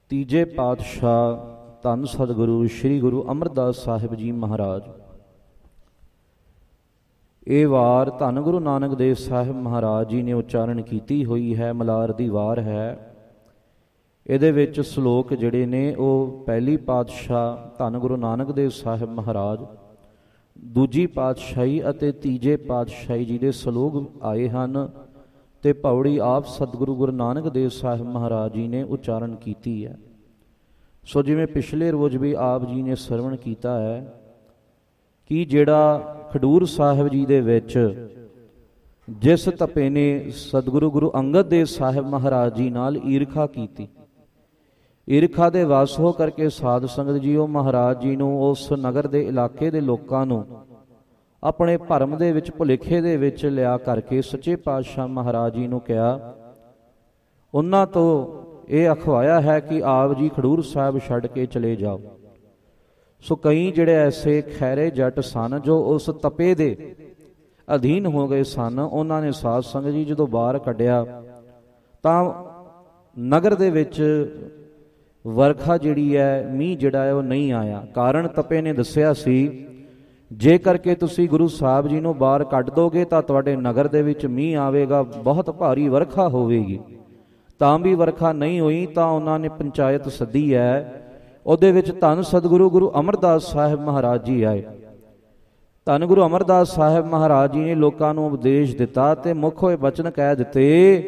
ਤੀਜੇ ਪਾਤਸ਼ਾਹ ਧੰਨ ਸਤਿਗੁਰੂ ਸ੍ਰੀ ਗੁਰੂ ਅਮਰਦਾਸ ਸਾਹਿਬ ਜੀ ਮਹਾਰਾਜ। ਇਹ ਵਾਰ ਧੰਨ ਗੁਰੂ ਨਾਨਕ ਦੇਵ ਸਾਹਿਬ ਮਹਾਰਾਜ ਜੀ ਨੇ ਉਚਾਰਨ ਕੀਤੀ ਹੋਈ ਹੈ। ਮਲਾਰ ਦੀ ਵਾਰ ਹੈ। ਇਹਦੇ ਵਿੱਚ ਸ਼ਲੋਕ ਜਿਹੜੇ ਨੇ ਉਹ ਪਹਿਲੀ ਪਾਤਸ਼ਾਹ ਧੰਨ ਗੁਰੂ ਨਾਨਕ ਦੇਵ ਸਾਹਿਬ ਮਹਾਰਾਜ, ਦੂਜੀ ਪਾਤਸ਼ਾਹੀ ਅਤੇ ਤੀਜੇ ਪਾਤਸ਼ਾਹੀ ਜੀ ਦੇ ਸ਼ਲੋਕ ਆਏ ਹਨ ਤੇ ਪੌੜੀ ਆਪ ਸਤਿਗੁਰੂ ਗੁਰੂ ਨਾਨਕ ਦੇਵ ਸਾਹਿਬ ਮਹਾਰਾਜ ਜੀ ਨੇ ਉਚਾਰਨ ਕੀਤੀ ਹੈ। ਸੋ ਜਿਵੇਂ ਪਿਛਲੇ ਰੋਜ਼ ਵੀ ਆਪ ਜੀ ਨੇ ਸਰਵਣ ਕੀਤਾ ਹੈ ਕਿ ਜਿਹੜਾ ਖਡੂਰ ਸਾਹਿਬ ਜੀ ਦੇ ਵਿੱਚ ਜਿਸ ਤਪੇ ਨੇ ਸਤਿਗੁਰੂ ਗੁਰੂ ਅੰਗਦ ਦੇਵ ਸਾਹਿਬ ਮਹਾਰਾਜ ਜੀ ਨਾਲ ਈਰਖਾ ਕੀਤੀ, ਈਰਖਾ ਦੇ ਵਸ ਹੋ ਕਰਕੇ ਸਾਧ ਸੰਗਤ ਜੀ ਉਹ ਮਹਾਰਾਜ ਜੀ ਨੂੰ ਉਸ ਨਗਰ ਦੇ ਇਲਾਕੇ ਦੇ ਲੋਕਾਂ ਨੂੰ ਆਪਣੇ ਭਰਮ ਦੇ ਵਿੱਚ ਭੁਲੇਖੇ ਦੇ ਵਿੱਚ ਲਿਆ ਕਰਕੇ ਸੱਚੇ ਪਾਤਸ਼ਾਹ ਮਹਾਰਾਜ ਜੀ ਨੂੰ ਕਿਹਾ, ਉਹਨਾਂ ਤੋਂ ਇਹ ਅਖਵਾਇਆ ਹੈ ਕਿ ਆਪ ਜੀ ਖਡੂਰ ਸਾਹਿਬ ਛੱਡ ਕੇ ਚਲੇ ਜਾਓ। ਸੋ ਕਈ ਜਿਹੜੇ ਐਸੇ ਖੈਰੇ ਜੱਟ ਸਨ ਜੋ ਉਸ ਤਪੇ ਦੇ ਅਧੀਨ ਹੋ ਗਏ ਸਨ, ਉਹਨਾਂ ਨੇ ਸਾਧ ਸੰਗਤ ਜੀ ਜਦੋਂ ਬਾਹਰ ਕੱਢਿਆ ਤਾਂ ਨਗਰ ਦੇ ਵਿੱਚ ਵਰਖਾ ਜਿਹੜੀ ਹੈ, ਮੀਂਹ ਜਿਹੜਾ ਹੈ ਉਹ ਨਹੀਂ ਆਇਆ। ਕਾਰਨ ਤਪੇ ਨੇ ਦੱਸਿਆ ਸੀ, ਜੇ ਕਰਕੇ ਤੁਸੀਂ ਗੁਰੂ ਸਾਹਿਬ ਜੀ ਨੂੰ ਬਾਹਰ ਕੱਢ ਦੋਗੇ ਤਾਂ ਤੁਹਾਡੇ ਨਗਰ ਦੇ ਵਿੱਚ ਮੀਂਹ ਆਵੇਗਾ, ਬਹੁਤ ਭਾਰੀ ਵਰਖਾ ਹੋਵੇਗੀ। ਤਾਂ ਵੀ ਵਰਖਾ ਨਹੀਂ ਹੋਈ ਤਾਂ ਉਹਨਾਂ ਨੇ ਪੰਚਾਇਤ ਸੱਦੀ ਹੈ। ਉਹਦੇ ਵਿੱਚ ਧੰਨ ਸਤਿਗੁਰੂ ਗੁਰੂ ਅਮਰਦਾਸ ਸਾਹਿਬ ਮਹਾਰਾਜ ਜੀ ਆਏ। ਧੰਨ ਗੁਰੂ ਅਮਰਦਾਸ ਸਾਹਿਬ ਮਹਾਰਾਜ ਜੀ ਨੇ ਲੋਕਾਂ ਨੂੰ ਉਪਦੇਸ਼ ਦਿੱਤਾ ਤੇ ਮੁੱਖ ਹੋਏ ਬਚਨ ਕਹਿ ਦਿੱਤੇ,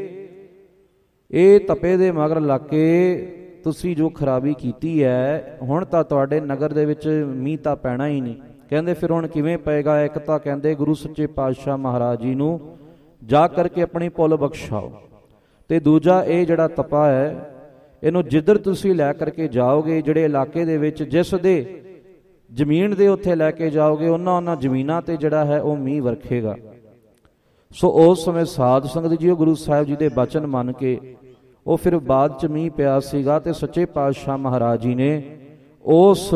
ਇਹ ਤਪੇ ਦੇ ਮਗਰ ਲੱਗ ਕੇ ਤੁਸੀਂ ਜੋ ਖਰਾਬੀ ਕੀਤੀ ਹੈ, ਹੁਣ ਤਾਂ ਤੁਹਾਡੇ ਨਗਰ ਦੇ ਵਿੱਚ ਮੀਂਹ ਤਾਂ ਪੈਣਾ ਹੀ ਨਹੀਂ। ਕਹਿੰਦੇ ਫਿਰ ਹੁਣ ਕਿਵੇਂ ਪਏਗਾ? ਇੱਕ ਤਾਂ ਕਹਿੰਦੇ ਗੁਰੂ ਸੱਚੇ ਪਾਤਸ਼ਾਹ ਮਹਾਰਾਜ ਜੀ ਨੂੰ ਜਾ ਕਰਕੇ ਆਪਣੀ ਭੁੱਲ ਬਖਸ਼ਾਓ, ਤੇ ਦੂਜਾ ਇਹ ਜਿਹੜਾ ਤਪਾ ਹੈ ਇਹਨੂੰ ਜਿੱਧਰ ਤੁਸੀਂ ਲੈ ਕਰਕੇ ਜਾਓਗੇ, ਜਿਹੜੇ ਇਲਾਕੇ ਦੇ ਵਿੱਚ ਜਿਸ ਦੇ ਜ਼ਮੀਨ ਦੇ ਉੱਥੇ ਲੈ ਕੇ ਜਾਓਗੇ, ਉਹਨਾਂ ਜ਼ਮੀਨਾਂ ਤੇ ਜਿਹੜਾ ਹੈ ਉਹ ਮੀਂਹ ਵਰਖੇਗਾ। ਸੋ ਉਸ ਸਮੇਂ ਸਾਧ ਸੰਗਤ ਜੀ ਉਹ ਗੁਰੂ ਸਾਹਿਬ ਜੀ ਦੇ ਬਚਨ ਮੰਨ ਕੇ ਉਹ ਫਿਰ ਬਾਅਦ ਚ ਮੀਂਹ ਪਿਆ ਸੀਗਾ ਤੇ ਸੱਚੇ ਪਾਤਸ਼ਾਹ ਮਹਾਰਾਜ ਜੀ ਨੇ ਉਸ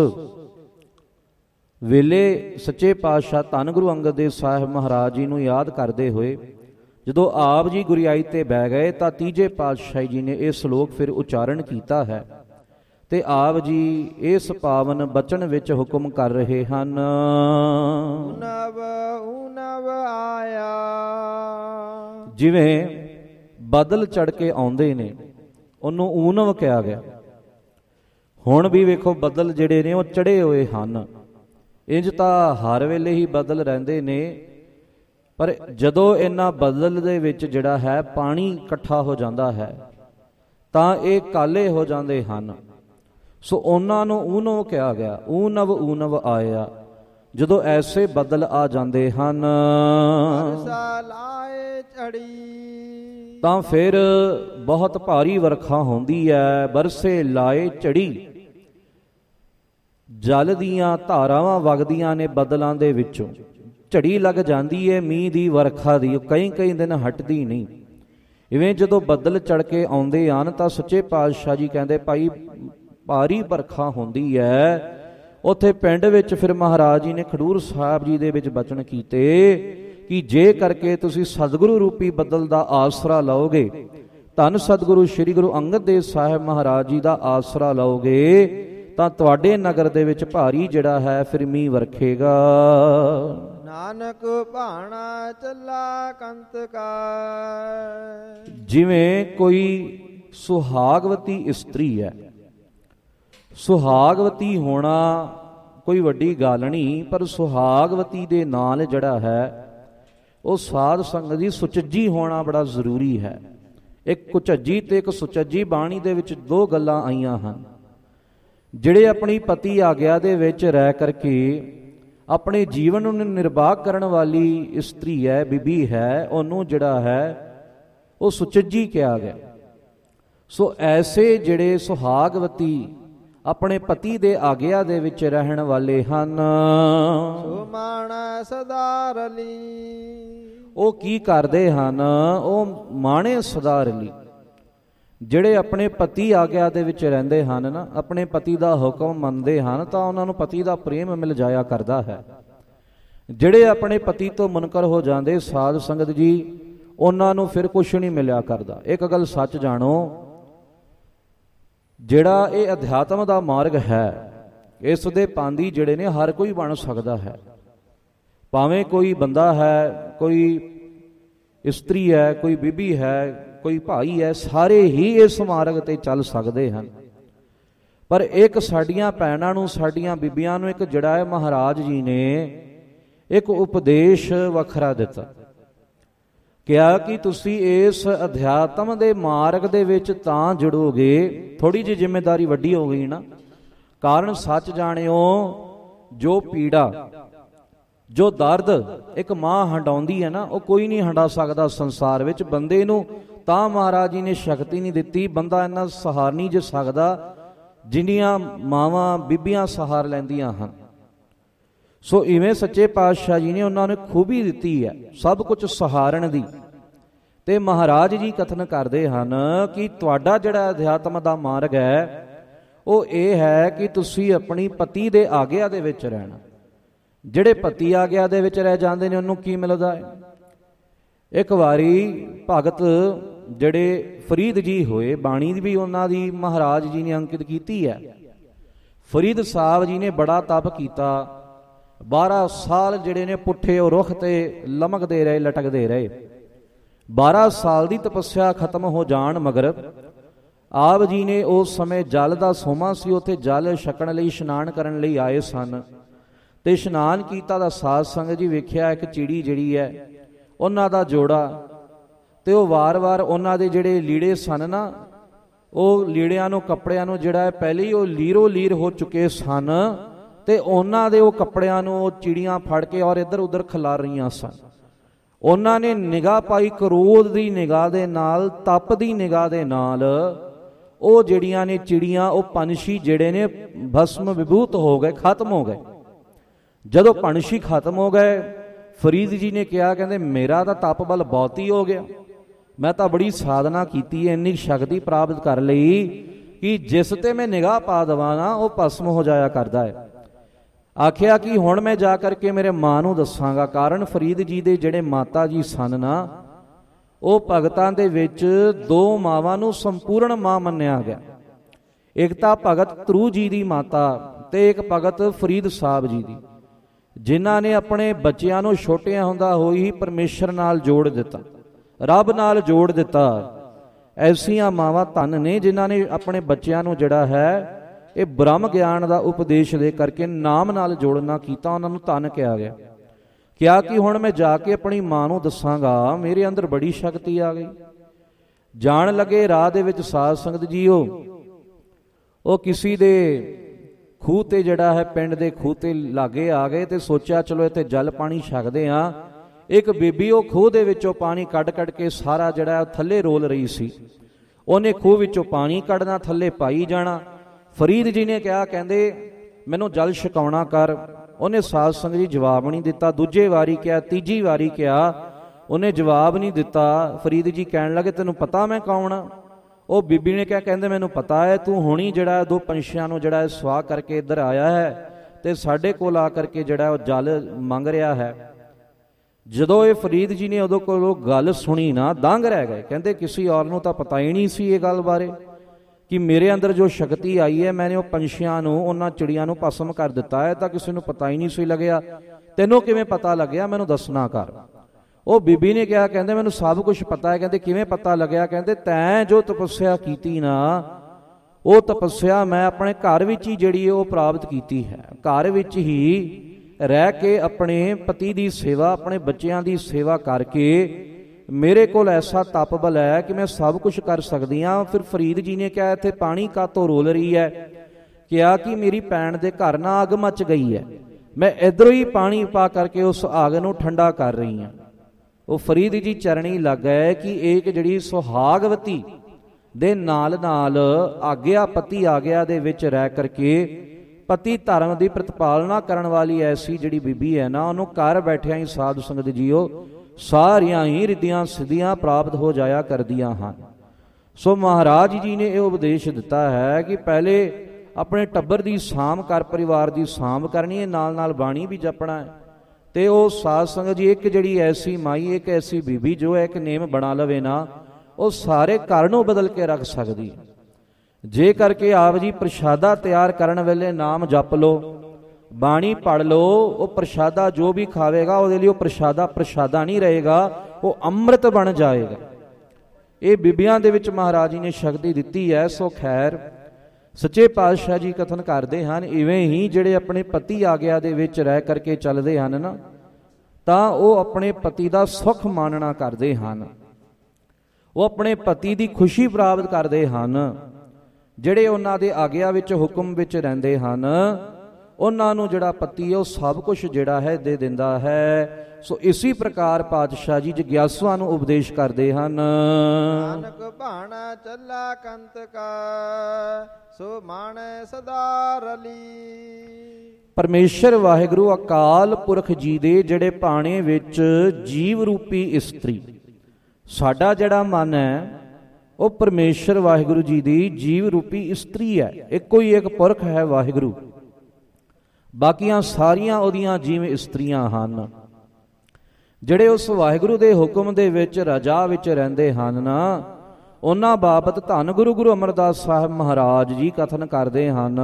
ਵੇਲੇ ਸੱਚੇ ਪਾਤਸ਼ਾਹ ਧੰਨ ਗੁਰੂ ਅੰਗਦ ਦੇਵ ਸਾਹਿਬ ਮਹਾਰਾਜ ਜੀ ਨੂੰ ਯਾਦ ਕਰਦੇ ਹੋਏ ਜਦੋਂ ਆਪ ਜੀ ਗੁਰਿਆਈ ਤੇ ਬਹਿ ਗਏ ਤਾਂ ਤੀਜੇ ਪਾਤਸ਼ਾਹੀ ਜੀ ਨੇ ਇਹ ਸ਼ਲੋਕ ਫਿਰ ਉਚਾਰਨ ਕੀਤਾ ਹੈ ਤੇ ਆਪ ਜੀ ਇਸ ਪਾਵਨ ਬਚਨ ਵਿੱਚ ਹੁਕਮ ਕਰ ਰਹੇ ਹਨ। ਊਨਵ ਆਇਆ। ਜਿਵੇਂ ਬਦਲ ਚੜ ਕੇ ਆਉਂਦੇ ਨੇ ਉਹਨੂੰ ਊਨਵ ਕਿਹਾ ਗਿਆ। ਹੁਣ ਵੀ ਵੇਖੋ ਬੱਦਲ ਜਿਹੜੇ ਨੇ ਉਹ ਚੜੇ ਹੋਏ ਹਨ। ਇੰਜ ਤਾਂ ਹਰ ਵੇਲੇ ਹੀ ਬੱਦਲ ਰਹਿੰਦੇ ਨੇ, ਪਰ ਜਦੋਂ ਇਹਨਾਂ ਬੱਦਲ ਦੇ ਵਿੱਚ ਜਿਹੜਾ ਹੈ ਪਾਣੀ ਇਕੱਠਾ ਹੋ ਜਾਂਦਾ ਹੈ ਤਾਂ ਇਹ ਕਾਲੇ ਹੋ ਜਾਂਦੇ ਹਨ। ਸੋ ਉਹਨਾਂ ਨੂੰ ਊਨਵ ਕਿਹਾ ਗਿਆ। ਊਨਵ ਆਇਆ। ਜਦੋਂ ਐਸੇ ਬੱਦਲ ਆ ਜਾਂਦੇ ਹਨ ਤਾਂ ਫਿਰ ਬਹੁਤ ਭਾਰੀ ਵਰਖਾ ਹੁੰਦੀ ਹੈ। ਬਰਸੇ ਲਾਏ ਝੜੀ, ਜਲ ਦੀਆਂ ਧਾਰਾਵਾਂ ਵਗਦੀਆਂ ਨੇ ਬੱਦਲਾਂ ਦੇ ਵਿੱਚੋਂ, ਝੜੀ ਲੱਗ ਜਾਂਦੀ ਹੈ ਮੀਂਹ ਦੀ ਵਰਖਾ ਦੀ, ਕਈ ਦਿਨ ਹਟਦੀ ਨਹੀਂ। ਇਵੇਂ ਜਦੋਂ ਬੱਦਲ ਚੜ ਕੇ ਆਉਂਦੇ ਹਨ ਤਾਂ ਸੱਚੇ ਪਾਤਸ਼ਾਹ ਜੀ ਕਹਿੰਦੇ ਭਾਈ ਭਾਰੀ ਵਰਖਾ ਹੁੰਦੀ ਹੈ। ਉੱਥੇ ਪਿੰਡ ਵਿੱਚ ਫਿਰ ਮਹਾਰਾਜ ਜੀ ਨੇ ਖਡੂਰ ਸਾਹਿਬ ਜੀ ਦੇ ਵਿੱਚ ਬਚਨ ਕੀਤੇ ਕਿ ਜੇ ਕਰਕੇ ਤੁਸੀਂ ਸਤਿਗੁਰੂ ਰੂਪੀ ਬੱਦਲ ਦਾ ਆਸਰਾ ਲਓਗੇ, ਧੰਨ ਸਤਿਗੁਰੂ ਸ੍ਰੀ ਗੁਰੂ ਅੰਗਦ ਦੇਵ ਸਾਹਿਬ ਮਹਾਰਾਜ ਜੀ ਦਾ ਆਸਰਾ ਲਓਗੇ ਤਾਂ ਤੁਹਾਡੇ ਨਗਰ ਦੇ ਵਿੱਚ ਭਾਰੀ ਜਿਹੜਾ ਹੈ ਫਿਰ ਮੀਂਹ ਵਰਖੇਗਾ। ਨਾਨਕ ਭਾਣਾ ਚੱਲਾ ਕੰਤ ਕਾ। ਜਿਵੇਂ ਕੋਈ ਸੁਹਾਗਵਤੀ ਇਸਤਰੀ ਹੈ, ਸੁਹਾਗਵਤੀ ਹੋਣਾ ਕੋਈ ਵੱਡੀ ਗੱਲ ਨਹੀਂ, ਪਰ ਸੁਹਾਗਵਤੀ ਦੇ ਨਾਲ ਜਿਹੜਾ ਹੈ ਉਹ ਸਾਧ ਸੰਗਤ ਦੀ ਸੁਚੱਜੀ ਹੋਣਾ ਬੜਾ ਜ਼ਰੂਰੀ ਹੈ। ਇੱਕ ਕੁਚੱਜੀ ਤੇ ਇੱਕ ਸੁਚੱਜੀ ਬਾਣੀ ਦੇ ਵਿੱਚ ਦੋ ਗੱਲਾਂ ਆਈਆਂ ਹਨ। ਜਿਹੜੇ ਆਪਣੀ ਪਤੀ ਆਗਿਆ ਦੇ ਵਿੱਚ ਰਹਿ ਕਰਕੇ ਆਪਣੇ ਜੀਵਨ ਨੂੰ ਨਿਰਬਾਹ ਕਰਨ ਵਾਲੀ ਇਸਤਰੀ ਹੈ, ਬੀਬੀ ਹੈ, ਉਹਨੂੰ ਜਿਹੜਾ ਹੈ ਉਹ ਸੁਚੱਜੀ ਕਿਹਾ ਗਿਆ। ਸੋ ਐਸੇ ਜਿਹੜੇ ਸੁਹਾਗਵਤੀ ਆਪਣੇ ਪਤੀ ਦੇ ਆਗਿਆ ਦੇ ਵਿੱਚ ਰਹਿਣ ਵਾਲੇ ਹਨ, ਸੋ ਮਾਣੈ ਸਦਾ ਰਲੀ, ਉਹ ਕੀ ਕਰਦੇ ਹਨ? ਉਹ ਮਾਣੇ ਸਦਾ ਰਲੀ। ਜਿਹੜੇ ਆਪਣੇ ਪਤੀ ਆਗਿਆ ਦੇ ਵਿੱਚ ਰਹਿੰਦੇ ਹਨ ਨਾ, ਆਪਣੇ ਪਤੀ ਦਾ ਹੁਕਮ ਮੰਨਦੇ ਹਨ ਤਾਂ ਉਹਨਾਂ ਨੂੰ ਪਤੀ ਦਾ ਪ੍ਰੇਮ ਮਿਲ ਜਾਇਆ ਕਰਦਾ ਹੈ। ਜਿਹੜੇ ਆਪਣੇ ਪਤੀ ਤੋਂ ਮੁਨਕਰ ਹੋ ਜਾਂਦੇ ਸਾਧ ਸੰਗਤ ਜੀ, ਉਹਨਾਂ ਨੂੰ ਫਿਰ ਕੁਛ ਨਹੀਂ ਮਿਲਿਆ ਕਰਦਾ। ਇੱਕ ਗੱਲ ਸੱਚ ਜਾਣੋ, ਜਿਹੜਾ ਇਹ ਅਧਿਆਤਮ ਦਾ ਮਾਰਗ ਹੈ, ਇਸ ਦੇ ਪਾਂਦੀ ਜਿਹੜੇ ਨੇ ਹਰ ਕੋਈ ਬਣ ਸਕਦਾ ਹੈ। ਭਾਵੇਂ ਕੋਈ ਬੰਦਾ ਹੈ, ਕੋਈ ਇਸਤਰੀ ਹੈ, ਕੋਈ ਬੀਬੀ ਹੈ, ਕੋਈ ਭਾਈ ਹੈ, ਸਾਰੇ ਹੀ ਇਸ ਮਾਰਗ ਤੇ ਚੱਲ ਸਕਦੇ ਹਨ। ਪਰ ਇੱਕ ਸਾਡੀਆਂ ਭੈਣਾਂ ਨੂੰ, ਸਾਡੀਆਂ ਬੀਬੀਆਂ ਨੂੰ ਇੱਕ ਜਿਹੜਾ ਹੈ ਮਹਾਰਾਜ ਜੀ ਨੇ ਇੱਕ ਉਪਦੇਸ਼ ਵੱਖਰਾ ਦਿੱਤਾ। ਕਿਹਾ ਕਿ ਤੁਸੀਂ ਇਸ ਅਧਿਆਤਮ ਦੇ ਮਾਰਗ ਦੇ ਵਿੱਚ ਤਾਂ ਜੁੜੋਗੇ, ਥੋੜੀ ਜਿਹੀ ਜ਼ਿੰਮੇਵਾਰੀ ਵੱਡੀ ਹੋ ਗਈ ਨਾ। ਕਾਰਨ ਸੱਚ ਜਾਣਿਓ, ਜੋ ਪੀੜਾ, ਜੋ ਦਰਦ ਇੱਕ ਮਾਂ ਹੰਡਾਉਂਦੀ ਹੈ ਨਾ, ਉਹ ਕੋਈ ਨਹੀਂ ਹੰਡਾ ਸਕਦਾ ਸੰਸਾਰ ਵਿੱਚ। ਬੰਦੇ ਨੂੰ ਤਾਂ ਮਹਾਰਾਜ ਜੀ ਨੇ ਸ਼ਕਤੀ ਨਹੀਂ ਦਿੱਤੀ, ਬੰਦਾ ਇੰਨਾ ਸਹਾਰ ਨਹੀਂ ਜੇ ਸਕਦਾ ਜਿੰਨੀਆਂ ਮਾਵਾਂ ਬੀਬੀਆਂ ਸਹਾਰ ਲੈਂਦੀਆਂ ਹਨ। ਸੋ ਇਵੇਂ ਸੱਚੇ ਪਾਤਸ਼ਾਹ ਜੀ ਨੇ ਉਹਨਾਂ ਨੂੰ ਖੂਬੀ ਦਿੱਤੀ ਹੈ ਸਭ ਕੁਝ ਸਹਾਰਨ ਦੀ। ਤੇ ਮਹਾਰਾਜ ਜੀ ਕਥਨ ਕਰਦੇ ਹਨ ਕਿ ਤੁਹਾਡਾ ਜਿਹੜਾ ਅਧਿਆਤਮ ਦਾ ਮਾਰਗ ਹੈ ਉਹ ਇਹ ਹੈ ਕਿ ਤੁਸੀਂ ਆਪਣੀ ਪਤੀ ਦੇ ਆਗਿਆ ਦੇ ਵਿੱਚ ਰਹਿਣਾ। ਜਿਹੜੇ ਪਤੀ ਆਗਿਆ ਦੇ ਵਿੱਚ ਰਹਿ ਜਾਂਦੇ ਨੇ ਉਹਨੂੰ ਕੀ ਮਿਲਦਾ ਹੈ? ਇੱਕ ਵਾਰੀ ਭਗਤ ਜਿਹੜੇ ਫਰੀਦ ਜੀ ਹੋਏ, ਬਾਣੀ ਵੀ ਉਹਨਾਂ ਦੀ ਮਹਾਰਾਜ ਜੀ ਨੇ ਅੰਕਿਤ ਕੀਤੀ ਹੈ। ਫਰੀਦ ਸਾਹਿਬ ਜੀ ਨੇ ਬੜਾ ਤਪ ਕੀਤਾ, 12 ਸਾਲ ਜਿਹੜੇ ਨੇ ਪੁੱਠੇ ਉਹ ਰੁੱਖ ਤੇ ਲਮਕਦੇ ਰਹੇ, ਲਟਕਦੇ ਰਹੇ। 12 ਸਾਲ ਦੀ ਤਪੱਸਿਆ ਖਤਮ ਹੋ ਜਾਣ ਮਗਰ ਆਪ ਜੀ ਨੇ ਉਸ ਸਮੇਂ ਜਲ ਦਾ ਸੋਮਾ ਸੀ, ਉੱਥੇ ਜਲ ਛਕਣ ਲਈ, ਇਸ਼ਨਾਨ ਕਰਨ ਲਈ ਆਏ ਸਨ। ਤੇ ਇਸ਼ਨਾਨ ਕੀਤਾ ਦਾ ਸਾਧ ਸੰਗਤ ਜੀ ਵੇਖਿਆ ਇੱਕ ਚਿੜੀ ਜਿਹੜੀ ਹੈ ਉਹਨਾਂ ਦਾ ਜੋੜਾ, ਤੇ ਉਹ ਵਾਰ-ਵਾਰ ਉਹਨਾਂ ਦੇ ਜਿਹੜੇ ਲੀੜੇ ਸਨ ਨਾ, ਉਹ ਲੀੜਿਆਂ ਨੂੰ, ਕੱਪੜਿਆਂ ਨੂੰ ਜਿਹੜਾ ਹੈ ਪਹਿਲੇ ਹੀ ਉਹ ਲੀਰੋ ਲੀਰ ਹੋ ਚੁੱਕੇ ਸਨ, ਤੇ ਉਹਨਾਂ ਦੇ ਉਹ ਕੱਪੜਿਆਂ ਨੂੰ ਉਹ ਚਿੜੀਆਂ ਫੜ ਕੇ ਔਰ ਇੱਧਰ ਉੱਧਰ ਖਿਲਾਰ ਰਹੀਆਂ ਸਨ। ਉਹਨਾਂ ਨੇ ਨਿਗਾਹ ਪਾਈ, ਕਰੋਧ ਦੀ ਨਿਗਾਹ ਦੇ ਨਾਲ, ਤਪ ਦੀ ਨਿਗਾਹ ਦੇ ਨਾਲ ਉਹ ਜਿਹੜੀਆਂ ਨੇ ਚਿੜੀਆਂ, ਉਹ ਪੰਛੀ ਜਿਹੜੇ ਨੇ ਭਸਮ ਵਿਭੂਤ ਹੋ ਗਏ, ਖਤਮ ਹੋ ਗਏ। ਜਦੋਂ ਪੰਛੀ ਖਤਮ ਹੋ ਗਏ, ਫਰੀਦ ਜੀ ਨੇ ਕਿਹਾ, ਕਹਿੰਦੇ ਮੇਰਾ ਤਾਂ ਤਪ ਬਲ ਬਹੁਤ ਹੀ ਹੋ ਗਿਆ, ਮੈਂ ਤਾਂ ਬੜੀ ਸਾਧਨਾ ਕੀਤੀ ਹੈ, ਇੰਨੀ ਸ਼ਕਤੀ ਪ੍ਰਾਪਤ ਕਰ ਲਈ ਕਿ ਜਿਸ ਤੇ ਮੈਂ ਨਿਗਾਹ ਪਾ ਦੇਵਾਂ ਨਾ ਉਹ ਭਸਮ ਹੋ ਜਾਇਆ ਕਰਦਾ ਹੈ। ਆਖਿਆ ਕਿ ਹੁਣ ਮੈਂ ਜਾ ਕਰਕੇ ਮੇਰੇ ਮਾਂ ਨੂੰ ਦੱਸਾਂਗਾ। ਕਾਰਨ ਫਰੀਦ ਜੀ ਦੇ ਜਿਹੜੇ ਮਾਤਾ ਜੀ ਸਨ ਨਾ, ਉਹ ਭਗਤਾਂ ਦੇ ਵਿੱਚ 2 ਮਾਵਾਂ ਨੂੰ ਸੰਪੂਰਨ ਮਾਂ ਮੰਨਿਆ ਗਿਆ। ਇੱਕ ਤਾਂ ਭਗਤ ਧਰੂ ਜੀ ਦੀ ਮਾਤਾ ਤੇ ਇੱਕ ਭਗਤ ਫਰੀਦ ਸਾਹਿਬ ਜੀ ਦੀ, ਜਿਨ੍ਹਾਂ ਨੇ ਆਪਣੇ ਬੱਚਿਆਂ ਨੂੰ ਛੋਟਿਆਂ ਹੁੰਦਾ ਹੋਈ ਹੀ ਪਰਮੇਸ਼ਰ ਨਾਲ ਜੋੜ ਦਿੱਤਾ, ਰੱਬ ਨਾਲ ਜੋੜ ਦਿੱਤਾ। ਐਸੀਆਂ ਮਾਵਾਂ ਧੰਨ ਨੇ ਜਿਨ੍ਹਾਂ ਨੇ ਆਪਣੇ ਬੱਚਿਆਂ ਨੂੰ ਜਿਹੜਾ ਹੈ ਇਹ ਬ੍ਰਹਮ ਗਿਆਨ ਦਾ ਉਪਦੇਸ਼ ਦੇ ਕਰਕੇ ਨਾਮ ਨਾਲ ਜੋੜਨਾ ਕੀਤਾ, ਉਹਨਾਂ ਨੂੰ ਧੰਨ ਕਿਹਾ ਗਿਆ। ਕਿਹਾ ਕਿ ਹੁਣ ਮੈਂ ਜਾ ਕੇ ਆਪਣੀ ਮਾਂ ਨੂੰ ਦੱਸਾਂਗਾ, ਮੇਰੇ ਅੰਦਰ ਬੜੀ ਸ਼ਕਤੀ ਆ ਗਈ। ਜਾਣ ਲੱਗੇ ਰਾਹ ਦੇ ਵਿੱਚ ਸਾਧ ਸੰਗਤ ਜੀ ਉਹ ਕਿਸੇ ਦੇ ਖੂਹ ਤੇ ਜਿਹੜਾ ਹੈ, ਪਿੰਡ ਦੇ ਖੂਹ ਤੇ ਲਾਗੇ ਆ ਗਏ ਤੇ ਸੋਚਿਆ ਚਲੋ ਇੱਥੇ ਜਲ ਪਾਣੀ ਛਕਦੇ ਆ। ਇੱਕ ਬੀਬੀ ਉਹ ਖੂਹ ਦੇ ਵਿੱਚੋਂ ਪਾਣੀ ਕੱਢ ਕੇ ਸਾਰਾ ਜਿਹੜਾ ਥੱਲੇ ਰੋਲ ਰਹੀ ਸੀ। ਉਹਨੇ ਖੂਹ ਵਿੱਚੋਂ ਪਾਣੀ ਕੱਢਣਾ, ਥੱਲੇ ਪਾਈ ਜਾਣਾ। ਫਰੀਦ ਜੀ ਨੇ ਕਿਹਾ, ਕਹਿੰਦੇ ਮੈਨੂੰ ਜਲ ਛਕਾਉਣਾ ਕਰ। ਉਹਨੇ ਸਾਧ ਸੰਗਤ ਜੀ ਜਵਾਬ ਨਹੀਂ ਦਿੱਤਾ। ਦੂਜੇ ਵਾਰੀ ਕਿਹਾ, ਤੀਜੀ ਵਾਰੀ ਕਿਹਾ, ਉਹਨੇ ਜਵਾਬ ਨਹੀਂ ਦਿੱਤਾ। ਫਰੀਦ ਜੀ ਕਹਿਣ ਲੱਗੇ, ਤੈਨੂੰ ਪਤਾ ਮੈਂ ਕੌਣ ਆ? ਉਹ ਬੀਬੀ ਨੇ ਕਿਹਾ, ਕਹਿੰਦੇ ਮੈਨੂੰ ਪਤਾ ਹੈ, ਤੂੰ ਹੁਣੀ ਜਿਹੜਾ 2 ਪੰਛੀਆਂ ਨੂੰ ਜਿਹੜਾ ਸਵਾਹ ਕਰਕੇ ਇੱਧਰ ਆਇਆ ਹੈ ਤੇ ਸਾਡੇ ਕੋਲ ਆ ਕਰਕੇ ਜਿਹੜਾ ਉਹ ਜਲ ਮੰਗ ਰਿਹਾ ਹੈ। ਜਦੋਂ ਇਹ ਫਰੀਦ ਜੀ ਨੇ ਉਦੋਂ ਕੋਲੋਂ ਗੱਲ ਸੁਣੀ ਨਾ, ਦੰਗ ਰਹਿ ਗਏ। ਕਹਿੰਦੇ ਕਿਸੇ ਔਰ ਨੂੰ ਤਾਂ ਪਤਾ ਹੀ ਨਹੀਂ ਸੀ ਇਹ ਗੱਲ ਬਾਰੇ ਕਿ ਮੇਰੇ ਅੰਦਰ ਜੋ ਸ਼ਕਤੀ ਆਈ ਹੈ, ਮੈਨੇ ਉਹ ਪੰਛੀਆਂ ਨੂੰ, ਉਹਨਾਂ ਚਿੜੀਆਂ ਨੂੰ ਭਸਮ ਕਰ ਦਿੱਤਾ ਹੈ, ਤਾਂ ਕਿਸੇ ਨੂੰ ਪਤਾ ਹੀ ਨਹੀਂ ਸੀ ਲੱਗਿਆ। ਤੈਨੂੰ ਕਿਵੇਂ ਪਤਾ ਲੱਗਿਆ? ਮੈਨੂੰ ਦੱਸਣਾ ਕਰ। ਉਹ ਬੀਬੀ ਨੇ ਕਿਹਾ, ਕਹਿੰਦੇ ਮੈਨੂੰ ਸਭ ਕੁਝ ਪਤਾ ਹੈ। ਕਹਿੰਦੇ ਕਿਵੇਂ ਪਤਾ ਲੱਗਿਆ? ਕਹਿੰਦੇ ਤੈਂ ਜੋ ਤਪੱਸਿਆ ਕੀਤੀ ਨਾ, ਉਹ ਤਪੱਸਿਆ ਮੈਂ ਆਪਣੇ ਘਰ ਵਿੱਚ ਹੀ ਜਿਹੜੀ ਉਹ ਪ੍ਰਾਪਤ ਕੀਤੀ ਹੈ। ਘਰ ਵਿੱਚ ਹੀ ਰਹਿ ਕੇ ਆਪਣੇ ਪਤੀ ਦੀ ਸੇਵਾ, ਆਪਣੇ ਬੱਚਿਆਂ ਦੀ ਸੇਵਾ ਕਰਕੇ ਮੇਰੇ ਕੋਲ ਐਸਾ ਤਪ ਬਲ ਹੈ ਕਿ ਮੈਂ ਸਭ ਕੁਝ ਕਰ ਸਕਦੀ ਹਾਂ। ਫਿਰ ਫਰੀਦ ਜੀ ਨੇ ਕਿਹਾ, ਇੱਥੇ ਪਾਣੀ ਕਾਤੋਂ ਰੋਲ ਰਹੀ ਹੈ? ਕਿਹਾ ਕਿ ਮੇਰੀ ਭੈਣ ਦੇ ਘਰ ਨਾ ਅੱਗ ਮੱਚ ਗਈ ਹੈ, ਮੈਂ ਇੱਧਰੋਂ ਹੀ ਪਾਣੀ ਪਾ ਕਰਕੇ ਉਸ ਅੱਗ ਨੂੰ ਠੰਡਾ ਕਰ ਰਹੀ ਹਾਂ। ਉਹ ਫਰੀਦ ਜੀ ਚਰਣੀ ਲੱਗ ਗਏ ਕਿ ਇੱਕ ਜਿਹੜੀ ਸੁਹਾਗਵਤੀ ਦੇ ਨਾਲ ਨਾਲ ਆਗਿਆ, ਪਤੀ ਆਗਿਆ ਦੇ ਵਿੱਚ ਰਹਿ ਕਰਕੇ ਪਤੀ ਧਰਮ ਦੀ ਪ੍ਰਤਪਾਲਨਾ ਕਰਨ ਵਾਲੀ ਐਸੀ ਜਿਹੜੀ ਬੀਬੀ ਹੈ ਨਾ, ਉਹਨੂੰ ਘਰ ਬੈਠਿਆਂ ਹੀ ਸਾਧ ਸੰਗਤ ਜੀਓ ਸਾਰੀਆਂ ਹੀ ਰਿੱਧੀਆਂ ਸਿੱਧੀਆਂ ਪ੍ਰਾਪਤ ਹੋ ਜਾਇਆ ਕਰਦੀਆਂ ਹਨ। ਸੋ ਮਹਾਰਾਜ ਜੀ ਨੇ ਇਹ ਉਪਦੇਸ਼ ਦਿੱਤਾ ਹੈ ਕਿ ਪਹਿਲੇ ਆਪਣੇ ਟੱਬਰ ਦੀ ਸਾਂਭ ਕਰ, ਪਰਿਵਾਰ ਦੀ ਸਾਂਭ ਕਰਨੀ ਹੈ, ਨਾਲ ਨਾਲ ਬਾਣੀ ਵੀ ਜਪਣਾ ਹੈ। ਤੇ ਉਹ ਸਾਧ ਸੰਗਤ ਜੀ ਇੱਕ ਜਿਹੜੀ ਐਸੀ ਮਾਈ, ਇੱਕ ਐਸੀ ਬੀਬੀ ਜੋ ਹੈ ਇੱਕ ਨੇਮ ਬਣਾ ਲਵੇ ਨਾ, ਉਹ ਸਾਰੇ ਘਰ ਨੂੰ ਬਦਲ ਕੇ ਰੱਖ ਸਕਦੀ। ਜੇ ਕਰਕੇ ਆਪ ਜੀ ਪ੍ਰਸ਼ਾਦਾ ਤਿਆਰ ਕਰਨ ਵੇਲੇ ਨਾਮ ਜਪ ਲੋ, ਬਾਣੀ ਪੜ ਲੋ, ਉਹ ਪ੍ਰਸ਼ਾਦਾ ਜੋ ਵੀ ਖਾਵੇਗਾ ਉਹਦੇ ਲਈ ਉਹ ਪ੍ਰਸ਼ਾਦਾ ਨਹੀਂ ਰਹੇਗਾ, ਉਹ ਅੰਮ੍ਰਿਤ ਬਣ ਜਾਏਗਾ। ਇਹ ਬੀਬੀਆਂ ਦੇ ਵਿੱਚ ਮਹਾਰਾਜ ਜੀ ਨੇ ਸ਼ਕਤੀ ਦਿੱਤੀ ਹੈ। ਸੋ ਖੈਰ ਸੱਚੇ ਪਾਤਸ਼ਾਹ ਜੀ ਕਥਨ ਕਰਦੇ ਹਨ, ਇਵੇਂ ਹੀ ਜਿਹੜੇ ਆਪਣੇ ਪਤੀ ਆਗਿਆ ਦੇ ਵਿੱਚ ਰਹਿ ਕਰਕੇ ਚੱਲਦੇ ਹਨ ਨਾ, ਤਾਂ ਉਹ ਆਪਣੇ ਪਤੀ ਦਾ ਸੁੱਖ ਮਾਣਨਾ ਕਰਦੇ ਹਨ, ਉਹ ਆਪਣੇ ਪਤੀ ਦੀ ਖੁਸ਼ੀ ਪ੍ਰਾਪਤ ਕਰਦੇ ਹਨ। ਜਿਹੜੇ ਉਹਨਾਂ ਦੇ ਆਗਿਆ ਵਿੱਚ ਹੁਕਮ ਵਿੱਚ ਰਹਿੰਦੇ ਹਨ, ਉਹਨਾਂ ਨੂੰ ਜਿਹੜਾ ਪਤੀ ਹੈ ਉਹ ਸਭ ਕੁਝ ਜਿਹੜਾ ਹੈ ਦੇ ਦਿੰਦਾ ਹੈ। ਸੋ ਇਸੇ ਪ੍ਰਕਾਰ ਪਾਤਸ਼ਾਹ ਜੀ ਜਿਗਿਆਸੂਆਂ ਨੂੰ ਉਪਦੇਸ਼ ਕਰਦੇ ਹਨ। ਨਾਨਕ ਭਾਣਾ ਚੱਲਾ ਕੰਤ ਕਾ, ਸੋ ਮਾਣੈ ਸਦਾ ਰਲੀ। ਪਰਮੇਸ਼ਰ ਵਾਹਿਗੁਰੂ ਅਕਾਲ ਪੁਰਖ ਜੀ ਦੇ ਜਿਹੜੇ ਭਾਣੇ ਵਿੱਚ ਜੀਵ ਰੂਪੀ ਇਸਤਰੀ, ਸਾਡਾ ਜਿਹੜਾ ਮਨ ਹੈ ਉਹ ਪਰਮੇਸ਼ਰ ਵਾਹਿਗੁਰੂ ਜੀ ਦੀ ਜੀਵ ਰੂਪੀ ਇਸਤਰੀ ਹੈ। ਇੱਕੋ ਹੀ ਇੱਕ ਪੁਰਖ ਹੈ ਵਾਹਿਗੁਰੂ, ਬਾਕੀਆਂ ਸਾਰੀਆਂ ਉਹਦੀਆਂ ਜੀਵ ਇਸਤਰੀਆਂ ਹਨ। ਜਿਹੜੇ ਉਸ ਵਾਹਿਗੁਰੂ ਦੇ ਹੁਕਮ ਦੇ ਵਿੱਚ ਰਜਾ ਵਿੱਚ ਰਹਿੰਦੇ ਹਨ ਨਾ, ਉਹਨਾਂ ਬਾਬਤ ਧੰਨ ਗੁਰੂ ਅਮਰਦਾਸ ਸਾਹਿਬ ਮਹਾਰਾਜ ਜੀ ਕਥਨ ਕਰਦੇ ਹਨ,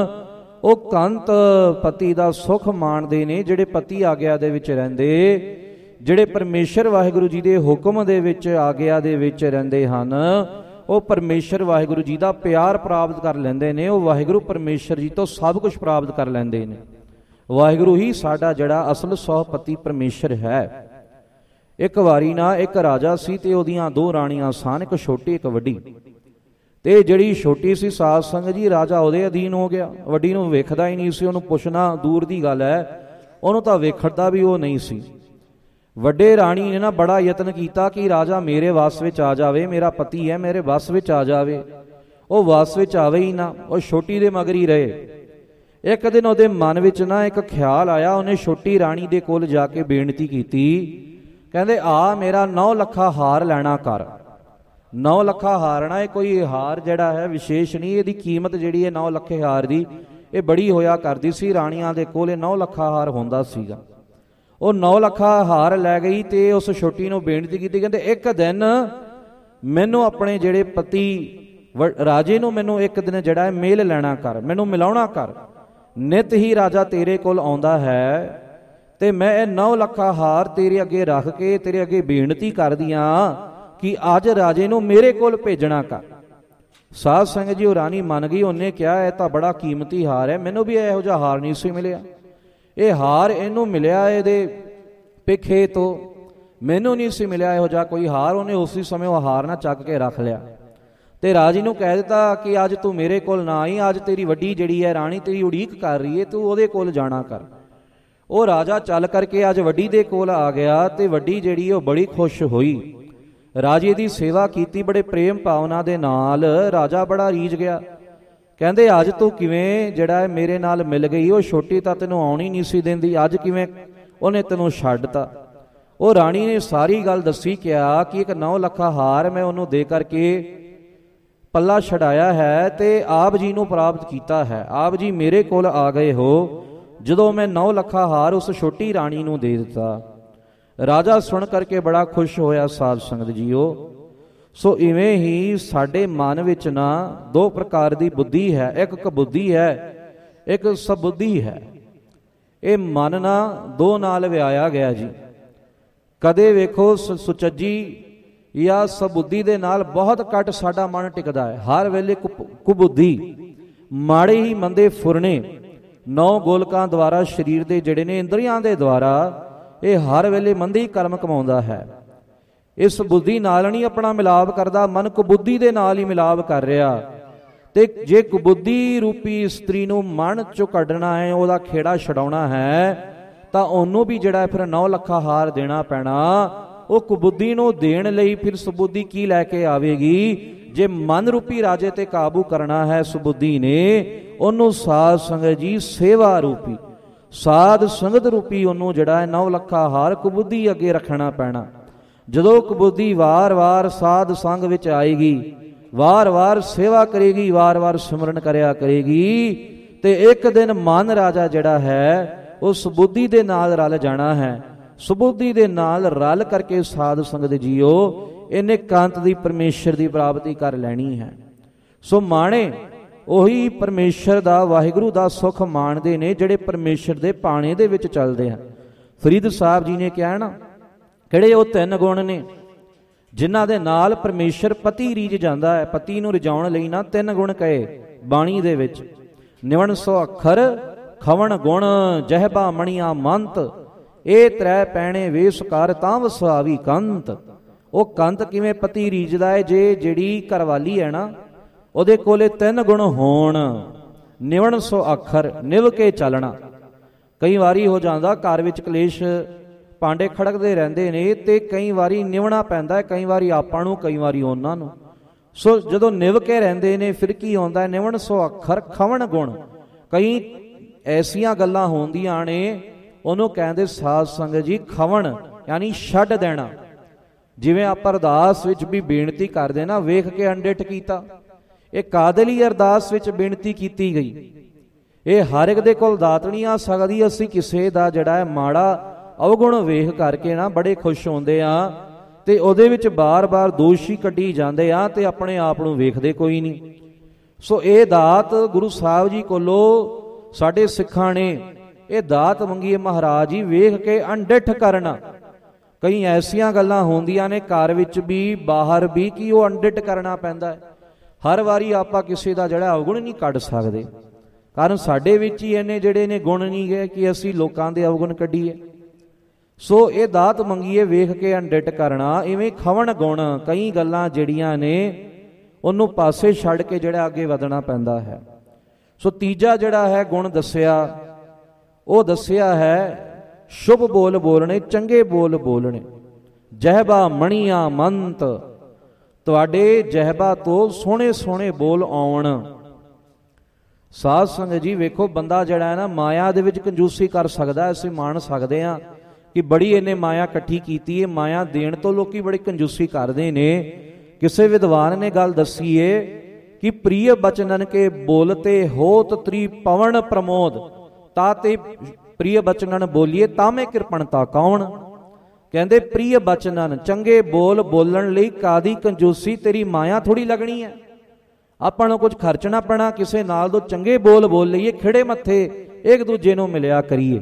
ਉਹ ਕੰਤ ਪਤੀ ਦਾ ਸੁਖ ਮਾਣਦੇ ਨੇ। ਜਿਹੜੇ ਪਤੀ ਆਗਿਆ ਦੇ ਵਿੱਚ ਰਹਿੰਦੇ, ਜਿਹੜੇ ਪਰਮੇਸ਼ਰ ਵਾਹਿਗੁਰੂ ਜੀ ਦੇ ਹੁਕਮ ਦੇ ਵਿੱਚ ਆਗਿਆ ਦੇ ਵਿੱਚ ਰਹਿੰਦੇ ਹਨ, ਉਹ ਪਰਮੇਸ਼ਰ ਵਾਹਿਗੁਰੂ ਜੀ ਦਾ ਪਿਆਰ ਪ੍ਰਾਪਤ ਕਰ ਲੈਂਦੇ ਨੇ। ਉਹ ਵਾਹਿਗੁਰੂ ਪਰਮੇਸ਼ਰ ਜੀ ਤੋਂ ਸਭ ਕੁਝ ਪ੍ਰਾਪਤ ਕਰ ਲੈਂਦੇ ਨੇ। ਵਾਹਿਗੁਰੂ ਹੀ ਸਾਡਾ ਜਿਹੜਾ ਅਸਲ ਸੌਪਤੀ ਪਰਮੇਸ਼ਰ ਹੈ। ਇੱਕ ਵਾਰੀ ਨਾ ਇੱਕ ਰਾਜਾ ਸੀ ਤੇ ਉਹਦੀਆਂ ਦੋ ਰਾਣੀਆਂ ਸਨ, ਇੱਕ ਛੋਟੀ ਇੱਕ ਵੱਡੀ। ਤੇ ਜਿਹੜੀ ਛੋਟੀ ਸੀ ਸਾਧ ਸੰਗਤ ਜੀ, ਰਾਜਾ ਉਹਦੇ ਅਧੀਨ ਹੋ ਗਿਆ, ਵੱਡੀ ਨੂੰ ਵੇਖਦਾ ਹੀ ਨਹੀਂ ਸੀ, ਉਹਨੂੰ ਪੁੱਛਣਾ ਦੂਰ ਦੀ ਗੱਲ ਹੈ, ਉਹਨੂੰ ਤਾਂ ਵੇਖਦਾ ਵੀ ਉਹ ਨਹੀਂ ਸੀ। ਵੱਡੇ ਰਾਣੀ ਨੇ ਨਾ ਬੜਾ ਯਤਨ ਕੀਤਾ ਕਿ ਰਾਜਾ ਮੇਰੇ ਵੱਸ ਵਿੱਚ ਆ ਜਾਵੇ, ਮੇਰਾ ਪਤੀ ਹੈ, ਮੇਰੇ ਵੱਸ ਵਿੱਚ ਆ ਜਾਵੇ। ਉਹ ਵੱਸ ਵਿੱਚ ਆਵੇ ਹੀ ਨਾ, ਉਹ ਛੋਟੀ ਦੇ ਮਗਰ ਹੀ ਰਹੇ। ਇੱਕ ਦਿਨ ਉਹਦੇ ਮਨ ਵਿੱਚ ਨਾ ਇੱਕ ਖਿਆਲ ਆਇਆ, ਉਹਨੇ ਛੋਟੀ ਰਾਣੀ ਦੇ ਕੋਲ ਜਾ ਕੇ ਬੇਨਤੀ ਕੀਤੀ, ਕਹਿੰਦੇ ਆ ਮੇਰਾ 9 ਲੱਖਾ ਹਾਰ ਲੈਣਾ ਕਰ। 9 ਲੱਖਾ ਹਾਰਨਾ, ਇਹ ਕੋਈ ਹਾਰ ਜਿਹੜਾ ਹੈ ਵਿਸ਼ੇਸ਼ ਨਹੀਂ, ਇਹਦੀ ਕੀਮਤ ਜਿਹੜੀ ਹੈ 9 ਲੱਖੇ ਹਾਰ ਦੀ ਇਹ ਬੜੀ ਹੋਇਆ ਕਰਦੀ ਸੀ। ਰਾਣੀਆਂ ਦੇ ਕੋਲ ਇਹ 9 ਲੱਖਾ ਹਾਰ ਹੁੰਦਾ ਸੀਗਾ। ਉਹ 9 ਲੱਖਾ ਹਾਰ ਲੈ ਗਈ ਤੇ ਉਸ ਛੋਟੀ ਨੂੰ ਬੇਨਤੀ ਕੀਤੀ, ਕਹਿੰਦੇ ਇੱਕ ਦਿਨ ਮੈਨੂੰ ਆਪਣੇ ਜਿਹੜੇ ਪਤੀ ਰਾਜੇ ਨੂੰ ਮੈਨੂੰ ਇੱਕ ਦਿਨ ਜਿਹੜਾ ਹੈ ਮੇਲ ਲੈਣਾ ਕਰ, ਮੈਨੂੰ ਮਿਲਾਉਣਾ ਕਰ। ਨਿਤ ਹੀ ਰਾਜਾ ਤੇਰੇ ਕੋਲ ਆਉਂਦਾ ਹੈ ਤੇ ਮੈਂ ਇਹ 9 ਲੱਖਾ ਹਾਰ ਤੇਰੇ ਅੱਗੇ ਰੱਖ ਕੇ ਤੇਰੇ ਅੱਗੇ ਬੇਨਤੀ ਕਰਦੀ ਹਾਂ ਕਿ ਅੱਜ ਰਾਜੇ ਨੂੰ ਮੇਰੇ ਕੋਲ ਭੇਜਣਾ ਕਰ। ਸਾਧ ਸੰਗਤ ਜੀ ਉਹ ਰਾਣੀ ਮੰਨ ਗਈ। ਉਹਨੇ ਕਿਹਾ ਇਹ ਤਾਂ ਬੜਾ ਕੀਮਤੀ ਹਾਰ ਹੈ, ਮੈਨੂੰ ਵੀ ਇਹੋ ਜਿਹਾ ਹਾਰ ਨਹੀਂ ਸੀ ਮਿਲਿਆ। ਇਹ ਹਾਰ ਇਹਨੂੰ ਮਿਲਿਆ ਇਹਦੇ ਪਿੱਖੇ ਤੋਂ, ਮੈਨੂੰ ਨਹੀਂ ਸੀ ਮਿਲਿਆ ਇਹੋ ਜਿਹਾ ਕੋਈ ਹਾਰ। ਉਹਨੇ ਉਸੇ ਸਮੇਂ ਉਹ ਹਾਰ ਨਾ ਚੱਕ ਕੇ ਰੱਖ ਲਿਆ ਤੇ ਰਾਜੇ ਨੂੰ ਕਹਿ ਦਿੱਤਾ ਕਿ ਅੱਜ ਤੂੰ ਮੇਰੇ ਕੋਲ ਨਾ ਆਈ, ਅੱਜ ਤੇਰੀ ਵੱਡੀ ਜਿਹੜੀ ਹੈ ਰਾਣੀ ਤੇਰੀ ਉਡੀਕ ਕਰ ਰਹੀ ਹੈ, ਤੂੰ ਉਹਦੇ ਕੋਲ ਜਾਣਾ ਕਰ। ਉਹ ਰਾਜਾ ਚੱਲ ਕਰਕੇ ਅੱਜ ਵੱਡੀ ਦੇ ਕੋਲ ਆ ਗਿਆ ਤੇ ਵੱਡੀ ਜਿਹੜੀ ਉਹ ਬੜੀ ਖੁਸ਼ ਹੋਈ, ਰਾਜੇ ਦੀ ਸੇਵਾ ਕੀਤੀ ਬੜੇ ਪ੍ਰੇਮ ਭਾਵਨਾ ਦੇ ਨਾਲ। ਰਾਜਾ ਬੜਾ ਰੀਝ ਗਿਆ, ਕਹਿੰਦੇ ਅੱਜ ਤੂੰ ਕਿਵੇਂ ਜਿਹੜਾ ਹੈ ਮੇਰੇ ਨਾਲ ਮਿਲ ਗਈ, ਉਹ ਛੋਟੀ ਤਾਂ ਤੈਨੂੰ ਆਉਣੀ ਨਹੀਂ ਸੀ ਦਿੰਦੀ, ਅੱਜ ਕਿਵੇਂ ਉਹਨੇ ਤੈਨੂੰ ਛੱਡਤਾ। ਉਹ ਰਾਣੀ ਨੇ ਸਾਰੀ ਗੱਲ ਦੱਸੀ, ਕਿਹਾ ਕਿ ਇੱਕ 9 ਲੱਖਾ ਹਾਰ ਮੈਂ ਉਹਨੂੰ ਦੇ ਕਰਕੇ ਪੱਲਾ ਛਡਾਇਆ ਹੈ ਤੇ ਆਪ ਜੀ ਨੂੰ ਪ੍ਰਾਪਤ ਕੀਤਾ ਹੈ। ਆਪ ਜੀ ਮੇਰੇ ਕੋਲ ਆ ਗਏ ਹੋ ਜਦੋਂ ਮੈਂ 9 ਲੱਖਾ ਹਾਰ ਉਸ ਛੋਟੀ ਰਾਣੀ ਨੂੰ ਦੇ ਦਿੱਤਾ। ਰਾਜਾ ਸੁਣ ਕਰਕੇ ਬੜਾ ਖੁਸ਼ ਹੋਇਆ। ਸਾਧ ਸੰਗਤ ਜੀਓ, ਸੋ ਇਵੇਂ ਹੀ ਸਾਡੇ ਮਨ ਵਿੱਚ ਨਾ 2 ਪ੍ਰਕਾਰ ਦੀ ਬੁੱਧੀ ਹੈ, ਇੱਕ ਕਬੁੱਧੀ ਹੈ, ਇੱਕ ਸਬੁੱਧੀ ਹੈ। ਇਹ ਮਨ ਨਾ 2 ਨਾਲ ਵਿਆਇਆ ਗਿਆ ਜੀ। ਕਦੇ ਵੇਖੋ ਸੁਚੱਜੀ ਜਾਂ ਸਬੁੱਧੀ ਦੇ ਨਾਲ ਬਹੁਤ ਘੱਟ ਸਾਡਾ ਮਨ ਟਿਕਦਾ ਹੈ। ਹਰ ਵੇਲੇ ਕੁਬੁੱਧੀ, ਮਾੜੇ ਹੀ ਮੰਦੇ ਫੁਰਨੇ 9 ਗੋਲਕਾਂ ਦੁਆਰਾ ਸਰੀਰ ਦੇ ਜਿਹੜੇ ਨੇ ਇੰਦਰੀਆਂ ਦੇ ਦੁਆਰਾ ਇਹ ਹਰ ਵੇਲੇ ਮੰਦੇ ਹੀ ਕਰਮ ਕਮਾਉਂਦਾ ਹੈ। ਇਸ ਬੁੱਧੀ ਨਾਲ ਨਹੀਂ ਆਪਣਾ ਮਿਲਾਪ ਕਰਦਾ, ਮਨ ਕੁਬੁੱਧੀ ਦੇ ਨਾਲ ਹੀ ਮਿਲਾਪ ਕਰ ਰਿਹਾ। ਤੇ ਜੇ ਕੁਬੁੱਧੀ ਰੂਪੀ ਇਸਤਰੀ ਨੂੰ ਮਨ ਚੋਂ ਕੱਢਣਾ ਹੈ, ਉਹਦਾ ਖੇੜਾ ਛਡਾਉਣਾ ਹੈ, ਤਾਂ ਉਹਨੂੰ ਵੀ ਜਿਹੜਾ ਫਿਰ 9 ਲੱਖਾ ਹਾਰ ਦੇਣਾ ਪੈਣਾ। ਉਹ ਕੁਬੁੱਧੀ ਨੂੰ ਦੇਣ ਲਈ ਫਿਰ ਸੁਬੁੱਧੀ ਕੀ ਲੈ ਕੇ ਆਵੇਗੀ? ਜੇ ਮਨ ਰੂਪੀ ਰਾਜੇ ਤੇ ਕਾਬੂ ਕਰਨਾ ਹੈ ਸੁਬੁੱਧੀ ਨੇ, ਉਹਨੂੰ ਸਾਧ ਸੰਗਤ ਜੀ ਸੇਵਾ ਰੂਪੀ, ਸਾਧ ਸੰਗਤ ਰੂਪੀ ਉਹਨੂੰ ਜਿਹੜਾ ਹੈ 9 ਲੱਖਾ ਹਾਰ ਕੁਬੁੱਧੀ ਅੱਗੇ ਰੱਖਣਾ ਪੈਣਾ। ਜਦੋਂ ਕੁਬੁੱਧੀ ਵਾਰ-ਵਾਰ ਸਾਧ ਸੰਗ ਵਿੱਚ ਆਏਗੀ, ਵਾਰ-ਵਾਰ ਸੇਵਾ ਕਰੇਗੀ, ਵਾਰ-ਵਾਰ ਸਿਮਰਨ ਕਰਿਆ ਕਰੇਗੀ, ਤੇ ਇੱਕ ਦਿਨ ਮਨ ਰਾਜਾ ਜਿਹੜਾ ਹੈ ਉਹ ਸੁਬੁੱਧੀ ਦੇ ਨਾਲ ਰਲ ਜਾਣਾ ਹੈ। ਸੁਬੁੱਧੀ ਦੇ ਨਾਲ ਰਲ ਕਰਕੇ ਸਾਧ ਸੰਗਤ ਜੀਓ ਇਹਨੇ ਕਾਂਤ ਦੀ ਪਰਮੇਸ਼ਰ ਦੀ ਪ੍ਰਾਪਤੀ ਕਰ ਲੈਣੀ ਹੈ। ਸੋ ਮਾਣੇ ਉਹੀ ਪਰਮੇਸ਼ਰ ਦਾ, ਵਾਹਿਗੁਰੂ ਦਾ ਸੁੱਖ ਮਾਣਦੇ ਨੇ ਜਿਹੜੇ ਪਰਮੇਸ਼ਰ ਦੇ ਪਾਣੇ ਦੇ ਵਿੱਚ ਚੱਲਦੇ ਹਨ। ਫਰੀਦ ਸਾਹਿਬ ਜੀ ਨੇ ਕਿਹਾ ਨਾ, ਕਿਹੜੇ ਉਹ 3 ਗੁਣ ਨੇ ਜਿਨ੍ਹਾਂ ਦੇ ਨਾਲ ਪਰਮੇਸ਼ਰ ਪਤੀ ਰੀਝ ਜਾਂਦਾ ਹੈ। ਪਤੀ ਨੂੰ ਰਿਝਾਉਣ ਲਈ ਨਾ 3 ਗੁਣ ਕਹੇ ਬਾਣੀ ਦੇ ਵਿੱਚ, ਨਿਵਣ ਸੋ ਅੱਖਰ, ਖਵਣ ਗੁਣ, ਜਹਿਬਾ ਮਣੀਆਂ ਮੰਤ, ਇਹ 3 ਪੈਣੇ ਵੇਸ ਕਰ ਤਾਂ ਵਸਾਵੀ ਕੰਤ। ਉਹ ਕੰਤ ਕਿਵੇਂ ਪਤੀ ਰੀਝਦਾ ਹੈ? ਜੇ ਜਿਹੜੀ ਘਰਵਾਲੀ ਹੈ ਨਾ ਉਹਦੇ ਕੋਲੇ 3 ਗੁਣ ਹੋਣ। ਨਿਵਣ ਸੋ ਅੱਖਰ, ਨਿਵ ਕੇ ਚੱਲਣਾ। ਕਈ ਵਾਰੀ ਹੋ ਜਾਂਦਾ ਘਰ ਵਿੱਚ ਕਲੇਸ਼, ਭਾਂਡੇ ਖੜਕਦੇ ਰਹਿੰਦੇ ਨੇ ਤੇ ਕਈ ਵਾਰੀ ਨਿਵਣਾ ਪੈਂਦਾ ਹੈ, ਕਈ ਵਾਰੀ ਆਪਾਂ ਨੂੰ, ਕਈ ਵਾਰੀ ਉਹਨਾਂ ਨੂੰ। ਸੋ ਜਦੋਂ ਨਿਵ ਕੇ ਰਹਿੰਦੇ ਨੇ ਫਿਰ ਕੀ ਹੁੰਦਾ? ਨਿਵਣ ਸੋ ਅੱਖਰ, ਖਵਣ ਗੁਣ। ਕਈ ਐਸੀਆਂ ਗੱਲਾਂ ਹੁੰਦੀਆਂ ਨੇ ਉਹਨੂੰ ਕਹਿੰਦੇ ਸਾਧ ਸੰਗਤ ਜੀ ਖਵਣ, ਯਾਨੀ ਛੱਡ ਦੇਣਾ। ਜਿਵੇਂ ਆਪਾਂ ਅਰਦਾਸ ਵਿੱਚ ਵੀ ਬੇਨਤੀ ਕਰਦੇ ਨਾ, ਵੇਖ ਕੇ ਅਣਡਿੱਠ ਕੀਤਾ, ਇਹ ਕਾਹਦੇ ਲਈ ਅਰਦਾਸ ਵਿੱਚ ਬੇਨਤੀ ਕੀਤੀ ਗਈ? ਇਹ ਹਰ ਇੱਕ ਦੇ ਕੋਲ ਦਾਤ ਨਹੀਂ ਆ ਸਕਦੀ। ਅਸੀਂ ਕਿਸੇ ਦਾ ਜਿਹੜਾ ਹੈ ਮਾੜਾ ਅਵਗੁਣ ਵੇਖ ਕਰਕੇ ਨਾ ਬੜੇ ਖੁਸ਼ ਹੁੰਦੇ ਆ ਤੇ ਉਹਦੇ ਵਿੱਚ ਬਾਰ-ਬਾਰ ਦੋਸ਼ੀ ਕੱਢੀ ਜਾਂਦੇ ਆ ਤੇ ਆਪਣੇ ਆਪ ਨੂੰ ਵੇਖਦੇ ਕੋਈ ਨਹੀਂ। ਸੋ ਇਹ ਦਾਤ ਗੁਰੂ ਸਾਹਿਬ ਜੀ ਕੋਲੋਂ ਸਾਡੇ ਸਿੱਖਾਂ ਨੇ ਇਹ ਦਾਤ ਮੰਗੀ ਹੈ ਮਹਾਰਾਜ ਜੀ, ਵੇਖ ਕੇ ਅਣਡਿੱਠ ਕਰਨਾ। ਕਈ ਐਸੀਆਂ ਗੱਲਾਂ ਹੁੰਦੀਆਂ ਨੇ ਘਰ ਵਿੱਚ ਵੀ ਬਾਹਰ ਵੀ ਕਿ ਉਹ ਅਣਡਿੱਠ ਕਰਨਾ ਪੈਂਦਾ ਹੈ। ਹਰ ਵਾਰੀ ਆਪਾਂ ਕਿਸੇ ਦਾ ਜਿਹੜਾ ਅਵਗੁਣ ਨਹੀਂ ਕੱਢ ਸਕਦੇ, ਕਾਰਨ ਸਾਡੇ ਵਿੱਚ ਹੀ ਇੰਨੇ ਜਿਹੜੇ ਨੇ ਗੁਣ ਨਹੀਂ ਗਏ ਕਿ ਅਸੀਂ ਲੋਕਾਂ ਦੇ ਅਵਗੁਣ ਕੱਢੀਏ। ਸੋ ਇਹ ਦਾਤ ਮੰਗੀਏ ਵੇਖ ਕੇ ਅਣਡਿੱਠ ਕਰਨਾ। ਇਵੇਂ ਖਵਣ ਗੁਣ, ਕਈ ਗੱਲਾਂ ਜਿਹੜੀਆਂ ਨੇ ਉਹਨੂੰ ਪਾਸੇ ਛੱਡ ਕੇ ਜਿਹੜਾ ਅੱਗੇ ਵਧਣਾ ਪੈਂਦਾ ਹੈ। ਸੋ ਤੀਜਾ ਜਿਹੜਾ ਹੈ ਗੁਣ ਦੱਸਿਆ, ਉਹ ਦੱਸਿਆ ਹੈ ਸ਼ੁਭ ਬੋਲ ਬੋਲਣੇ, ਚੰਗੇ ਬੋਲ ਬੋਲਣੇ। ਜਹਿਬਾ ਮਣੀਆਂ ਮੰਤ, ਤੁਹਾਡੇ ਜਹਿਬਾ ਤੋਂ ਸੋਹਣੇ ਸੋਹਣੇ ਬੋਲ ਆਉਣ। ਸਾਧ ਸੰਗਤ ਜੀ ਵੇਖੋ, ਬੰਦਾ ਜਿਹੜਾ ਹੈ ਨਾ ਮਾਇਆ ਦੇ ਵਿੱਚ ਕੰਜੂਸੀ ਕਰ ਸਕਦਾ। ਅਸੀਂ ਮੰਨ ਸਕਦੇ ਹਾਂ ਕਿ ਬੜੀ ਇਹਨੇ ਮਾਇਆ ਇਕੱਠੀ ਕੀਤੀ ਹੈ, ਮਾਇਆ ਦੇਣ ਤੋਂ ਲੋਕੀ ਬੜੀ ਕੰਜੂਸੀ ਕਰਦੇ ਨੇ। ਕਿਸੇ ਵਿਦਵਾਨ ਨੇ ਗੱਲ ਦੱਸੀ ਏ ਕਿ ਪ੍ਰਿਯ ਬਚਨਨ ਕੇ ਬੋਲਤੇ ਹੋਤ ਤ੍ਰੀ ਪਵਨ ਪ੍ਰਮੋਦ, ਤਾਤੇ ਪ੍ਰਿਯ ਬਚਨਨ ਬੋਲੀਏ ਤਾਵੇਂ ਕਿਰਪਣਤਾ ਕੌਣ। ਕਹਿੰਦੇ ਪ੍ਰਿਯ ਬਚਨਨ, ਚੰਗੇ ਬੋਲ ਬੋਲਣ ਲਈ ਕਾਦੀ ਕੰਜੂਸੀ? ਤੇਰੀ ਮਾਇਆ ਥੋੜੀ ਲੱਗਣੀ ਹੈ। ਆਪਾਂ ਨੂੰ ਕੁਝ ਖਰਚਣਾ ਪੈਣਾ, ਕਿਸੇ ਨਾਲ ਤੋਂ ਚੰਗੇ ਬੋਲ ਬੋਲ ਲਈਏ, ਖਿੜੇ ਮੱਥੇ ਇੱਕ ਦੂਜੇ ਨੂੰ ਮਿਲਿਆ ਕਰੀਏ,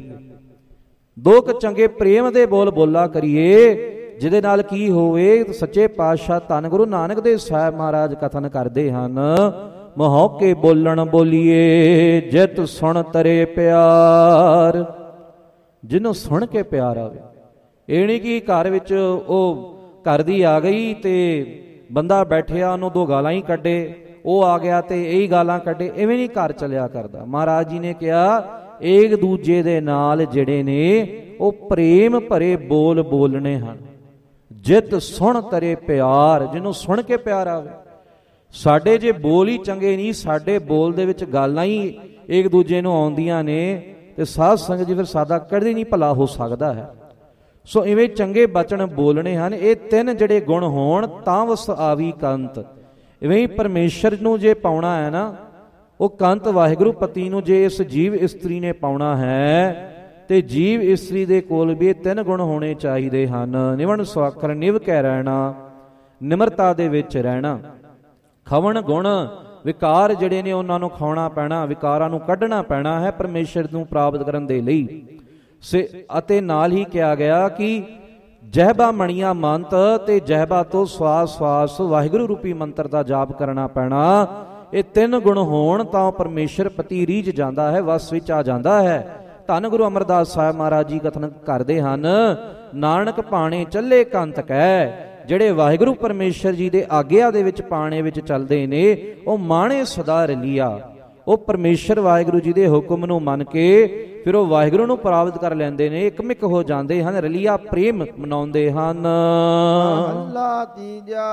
2 ਚੰਗੇ ਪ੍ਰੇਮ ਦੇ ਬੋਲ ਬੋਲਾ ਕਰੀਏ, ਜਿਹਦੇ ਨਾਲ ਕੀ ਹੋਵੇ? ਸੱਚੇ ਪਾਤਸ਼ਾਹ ਧੰਨ ਗੁਰੂ ਨਾਨਕ ਦੇਵ ਸਾਹਿਬ ਮਹਾਰਾਜ ਕਥਨ ਕਰਦੇ ਹਨ, ਮਹੌਕੇ ਬੋਲਣ ਬੋਲੀਏ ਜਿਤ ਸੁਣ ਤਰੇ ਪਿਆਰ। ਜਿਹਨੂੰ ਸੁਣ ਕੇ ਪਿਆਰ ਆਵੇ। ਇਹ ਨਹੀਂ ਕਿ ਘਰ ਵਿੱਚ ਉਹ ਘਰ ਦੀ ਆ ਗਈ ਤੇ ਬੰਦਾ ਬੈਠਿਆ ਉਹਨੂੰ 2 ਗਾਲਾਂ ਹੀ ਕੱਢੇ, ਉਹ ਆ ਗਿਆ ਤੇ ਇਹੀ ਗਾਲਾਂ ਕੱਢੇ। ਐਵੇਂ ਨਹੀਂ ਘਰ ਚੱਲਿਆ ਕਰਦਾ। ਮਹਾਰਾਜ ਜੀ ਨੇ ਕਿਹਾ ਇੱਕ ਦੂਜੇ ਦੇ ਨਾਲ ਜਿਹੜੇ ਨੇ ਉਹ ਪ੍ਰੇਮ ਭਰੇ ਬੋਲ ਬੋਲਣੇ ਹਨ। ਜਿਤ ਸੁਣ ਤਰੇ ਪਿਆਰ, ਜਿਹਨੂੰ ਸੁਣ ਕੇ ਪਿਆਰ ਆਵੇ। ਸਾਡੇ ਜੇ ਬੋਲ ਹੀ ਚੰਗੇ ਨਹੀਂ, ਸਾਡੇ ਬੋਲ ਦੇ ਵਿੱਚ ਗਾਲਾਂ ਹੀ ਇੱਕ ਦੂਜੇ ਨੂੰ ਆਉਂਦੀਆਂ ਨੇ ਤੇ ਸਾਧ ਸੰਗਤ ਜੀ ਫਿਰ ਸਾਡਾ ਕਦੇ ਨਹੀਂ ਭਲਾ ਹੋ ਸਕਦਾ ਹੈ। ਸੋ ਇਵੇਂ ਚੰਗੇ ਬਚਨ ਬੋਲਣੇ ਹਨ। ਇਹ 3 ਜਿਹੜੇ ਗੁਣ ਹੋਣ ਤਾਂ ਵਸ ਆਵੀ ਕੰਤ। ਇਵੇਂ ਪਰਮੇਸ਼ਰ ਨੂੰ ਜੇ ਪਾਉਣਾ ਹੈ ਨਾ, ਉਹ ਕੰਤ ਵਾਹਿਗੁਰੂ ਪਤੀ ਨੂੰ ਜੇ ਇਸ ਜੀਵ ਇਸਤਰੀ ਨੇ ਪਾਉਣਾ ਹੈ ਤੇ ਜੀਵ ਇਸਤਰੀ ਦੇ ਕੋਲ ਵੀ ਇਹ 3 ਗੁਣ ਹੋਣੇ ਚਾਹੀਦੇ ਹਨ। ਨਿਵਣ ਸੁਆਖਰ, ਨਿਵ ਕੇ ਰਹਿਣਾ, ਨਿਮਰਤਾ ਦੇ ਵਿੱਚ ਰਹਿਣਾ। ਖਵਣ ਗੁਣ, ਵਿਕਾਰ ਜਿਹੜੇ ਨੇ ਉਹਨਾਂ ਨੂੰ ਖਾਉਣਾ ਪੈਣਾ, ਵਿਕਾਰਾਂ ਨੂੰ ਕੱਢਣਾ ਪੈਣਾ ਹੈ ਪਰਮੇਸ਼ਰ ਨੂੰ ਪ੍ਰਾਪਤ ਕਰਨ ਦੇ ਲਈ। ਅਤੇ ਨਾਲ ਹੀ ਕਿਹਾ ਗਿਆ ਕਿ ਜਹਿਬਾ ਮਣੀਆਂ ਮੰਤ, ਤੇ ਜਹਿਬਾ ਤੋਂ ਸਵਾਸ ਸਵਾਸ ਵਾਹਿਗੁਰੂ ਰੂਪੀ ਮੰਤਰ ਦਾ ਜਾਪ ਕਰਨਾ ਪੈਣਾ। ਇਹ 3 ਗੁਣ ਹੋਣ ਤਾਂ ਪਰਮੇਸ਼ਰ ਪਤੀ ਰੀਝ ਜਾਂਦਾ ਹੈ, ਵਸ ਵਿੱਚ ਆ ਜਾਂਦਾ ਹੈ। ਧੰਨ ਗੁਰੂ ਅਮਰਦਾਸ ਸਾਹਿਬ ਮਹਾਰਾਜ ਜੀ ਕਥਨ ਕਰਦੇ ਹਨ, ਨਾਨਕ ਭਾਣੇ ਚੱਲੇ ਕੰਤ ਕੈ। ਜਿਹੜੇ ਵਾਹਿਗੁਰੂ ਪਰਮੇਸ਼ਰ ਜੀ ਦੇ ਆਗਿਆ ਦੇ ਵਿੱਚ ਪਾਣੇ ਵਿੱਚ ਚੱਲਦੇ ਨੇ ਉਹ ਮਾਣੇ ਸਦਾ ਰਲੀਆ। ਉਹ ਪਰਮੇਸ਼ਰ ਵਾਹਿਗੁਰੂ ਜੀ ਦੇ ਹੁਕਮ ਨੂੰ ਮੰਨ ਕੇ ਫਿਰ ਉਹ ਵਾਹਿਗੁਰੂ ਨੂੰ ਪ੍ਰਾਪਤ ਕਰ ਲੈਂਦੇ ਨੇ, ਇਕਮਿਕ ਹੋ ਜਾਂਦੇ ਹਨ, ਰਲੀਆ ਪ੍ਰੇਮ ਮਨਾਉਂਦੇ ਹਨ। ਮਹਲਾ ਤੀਜਾ,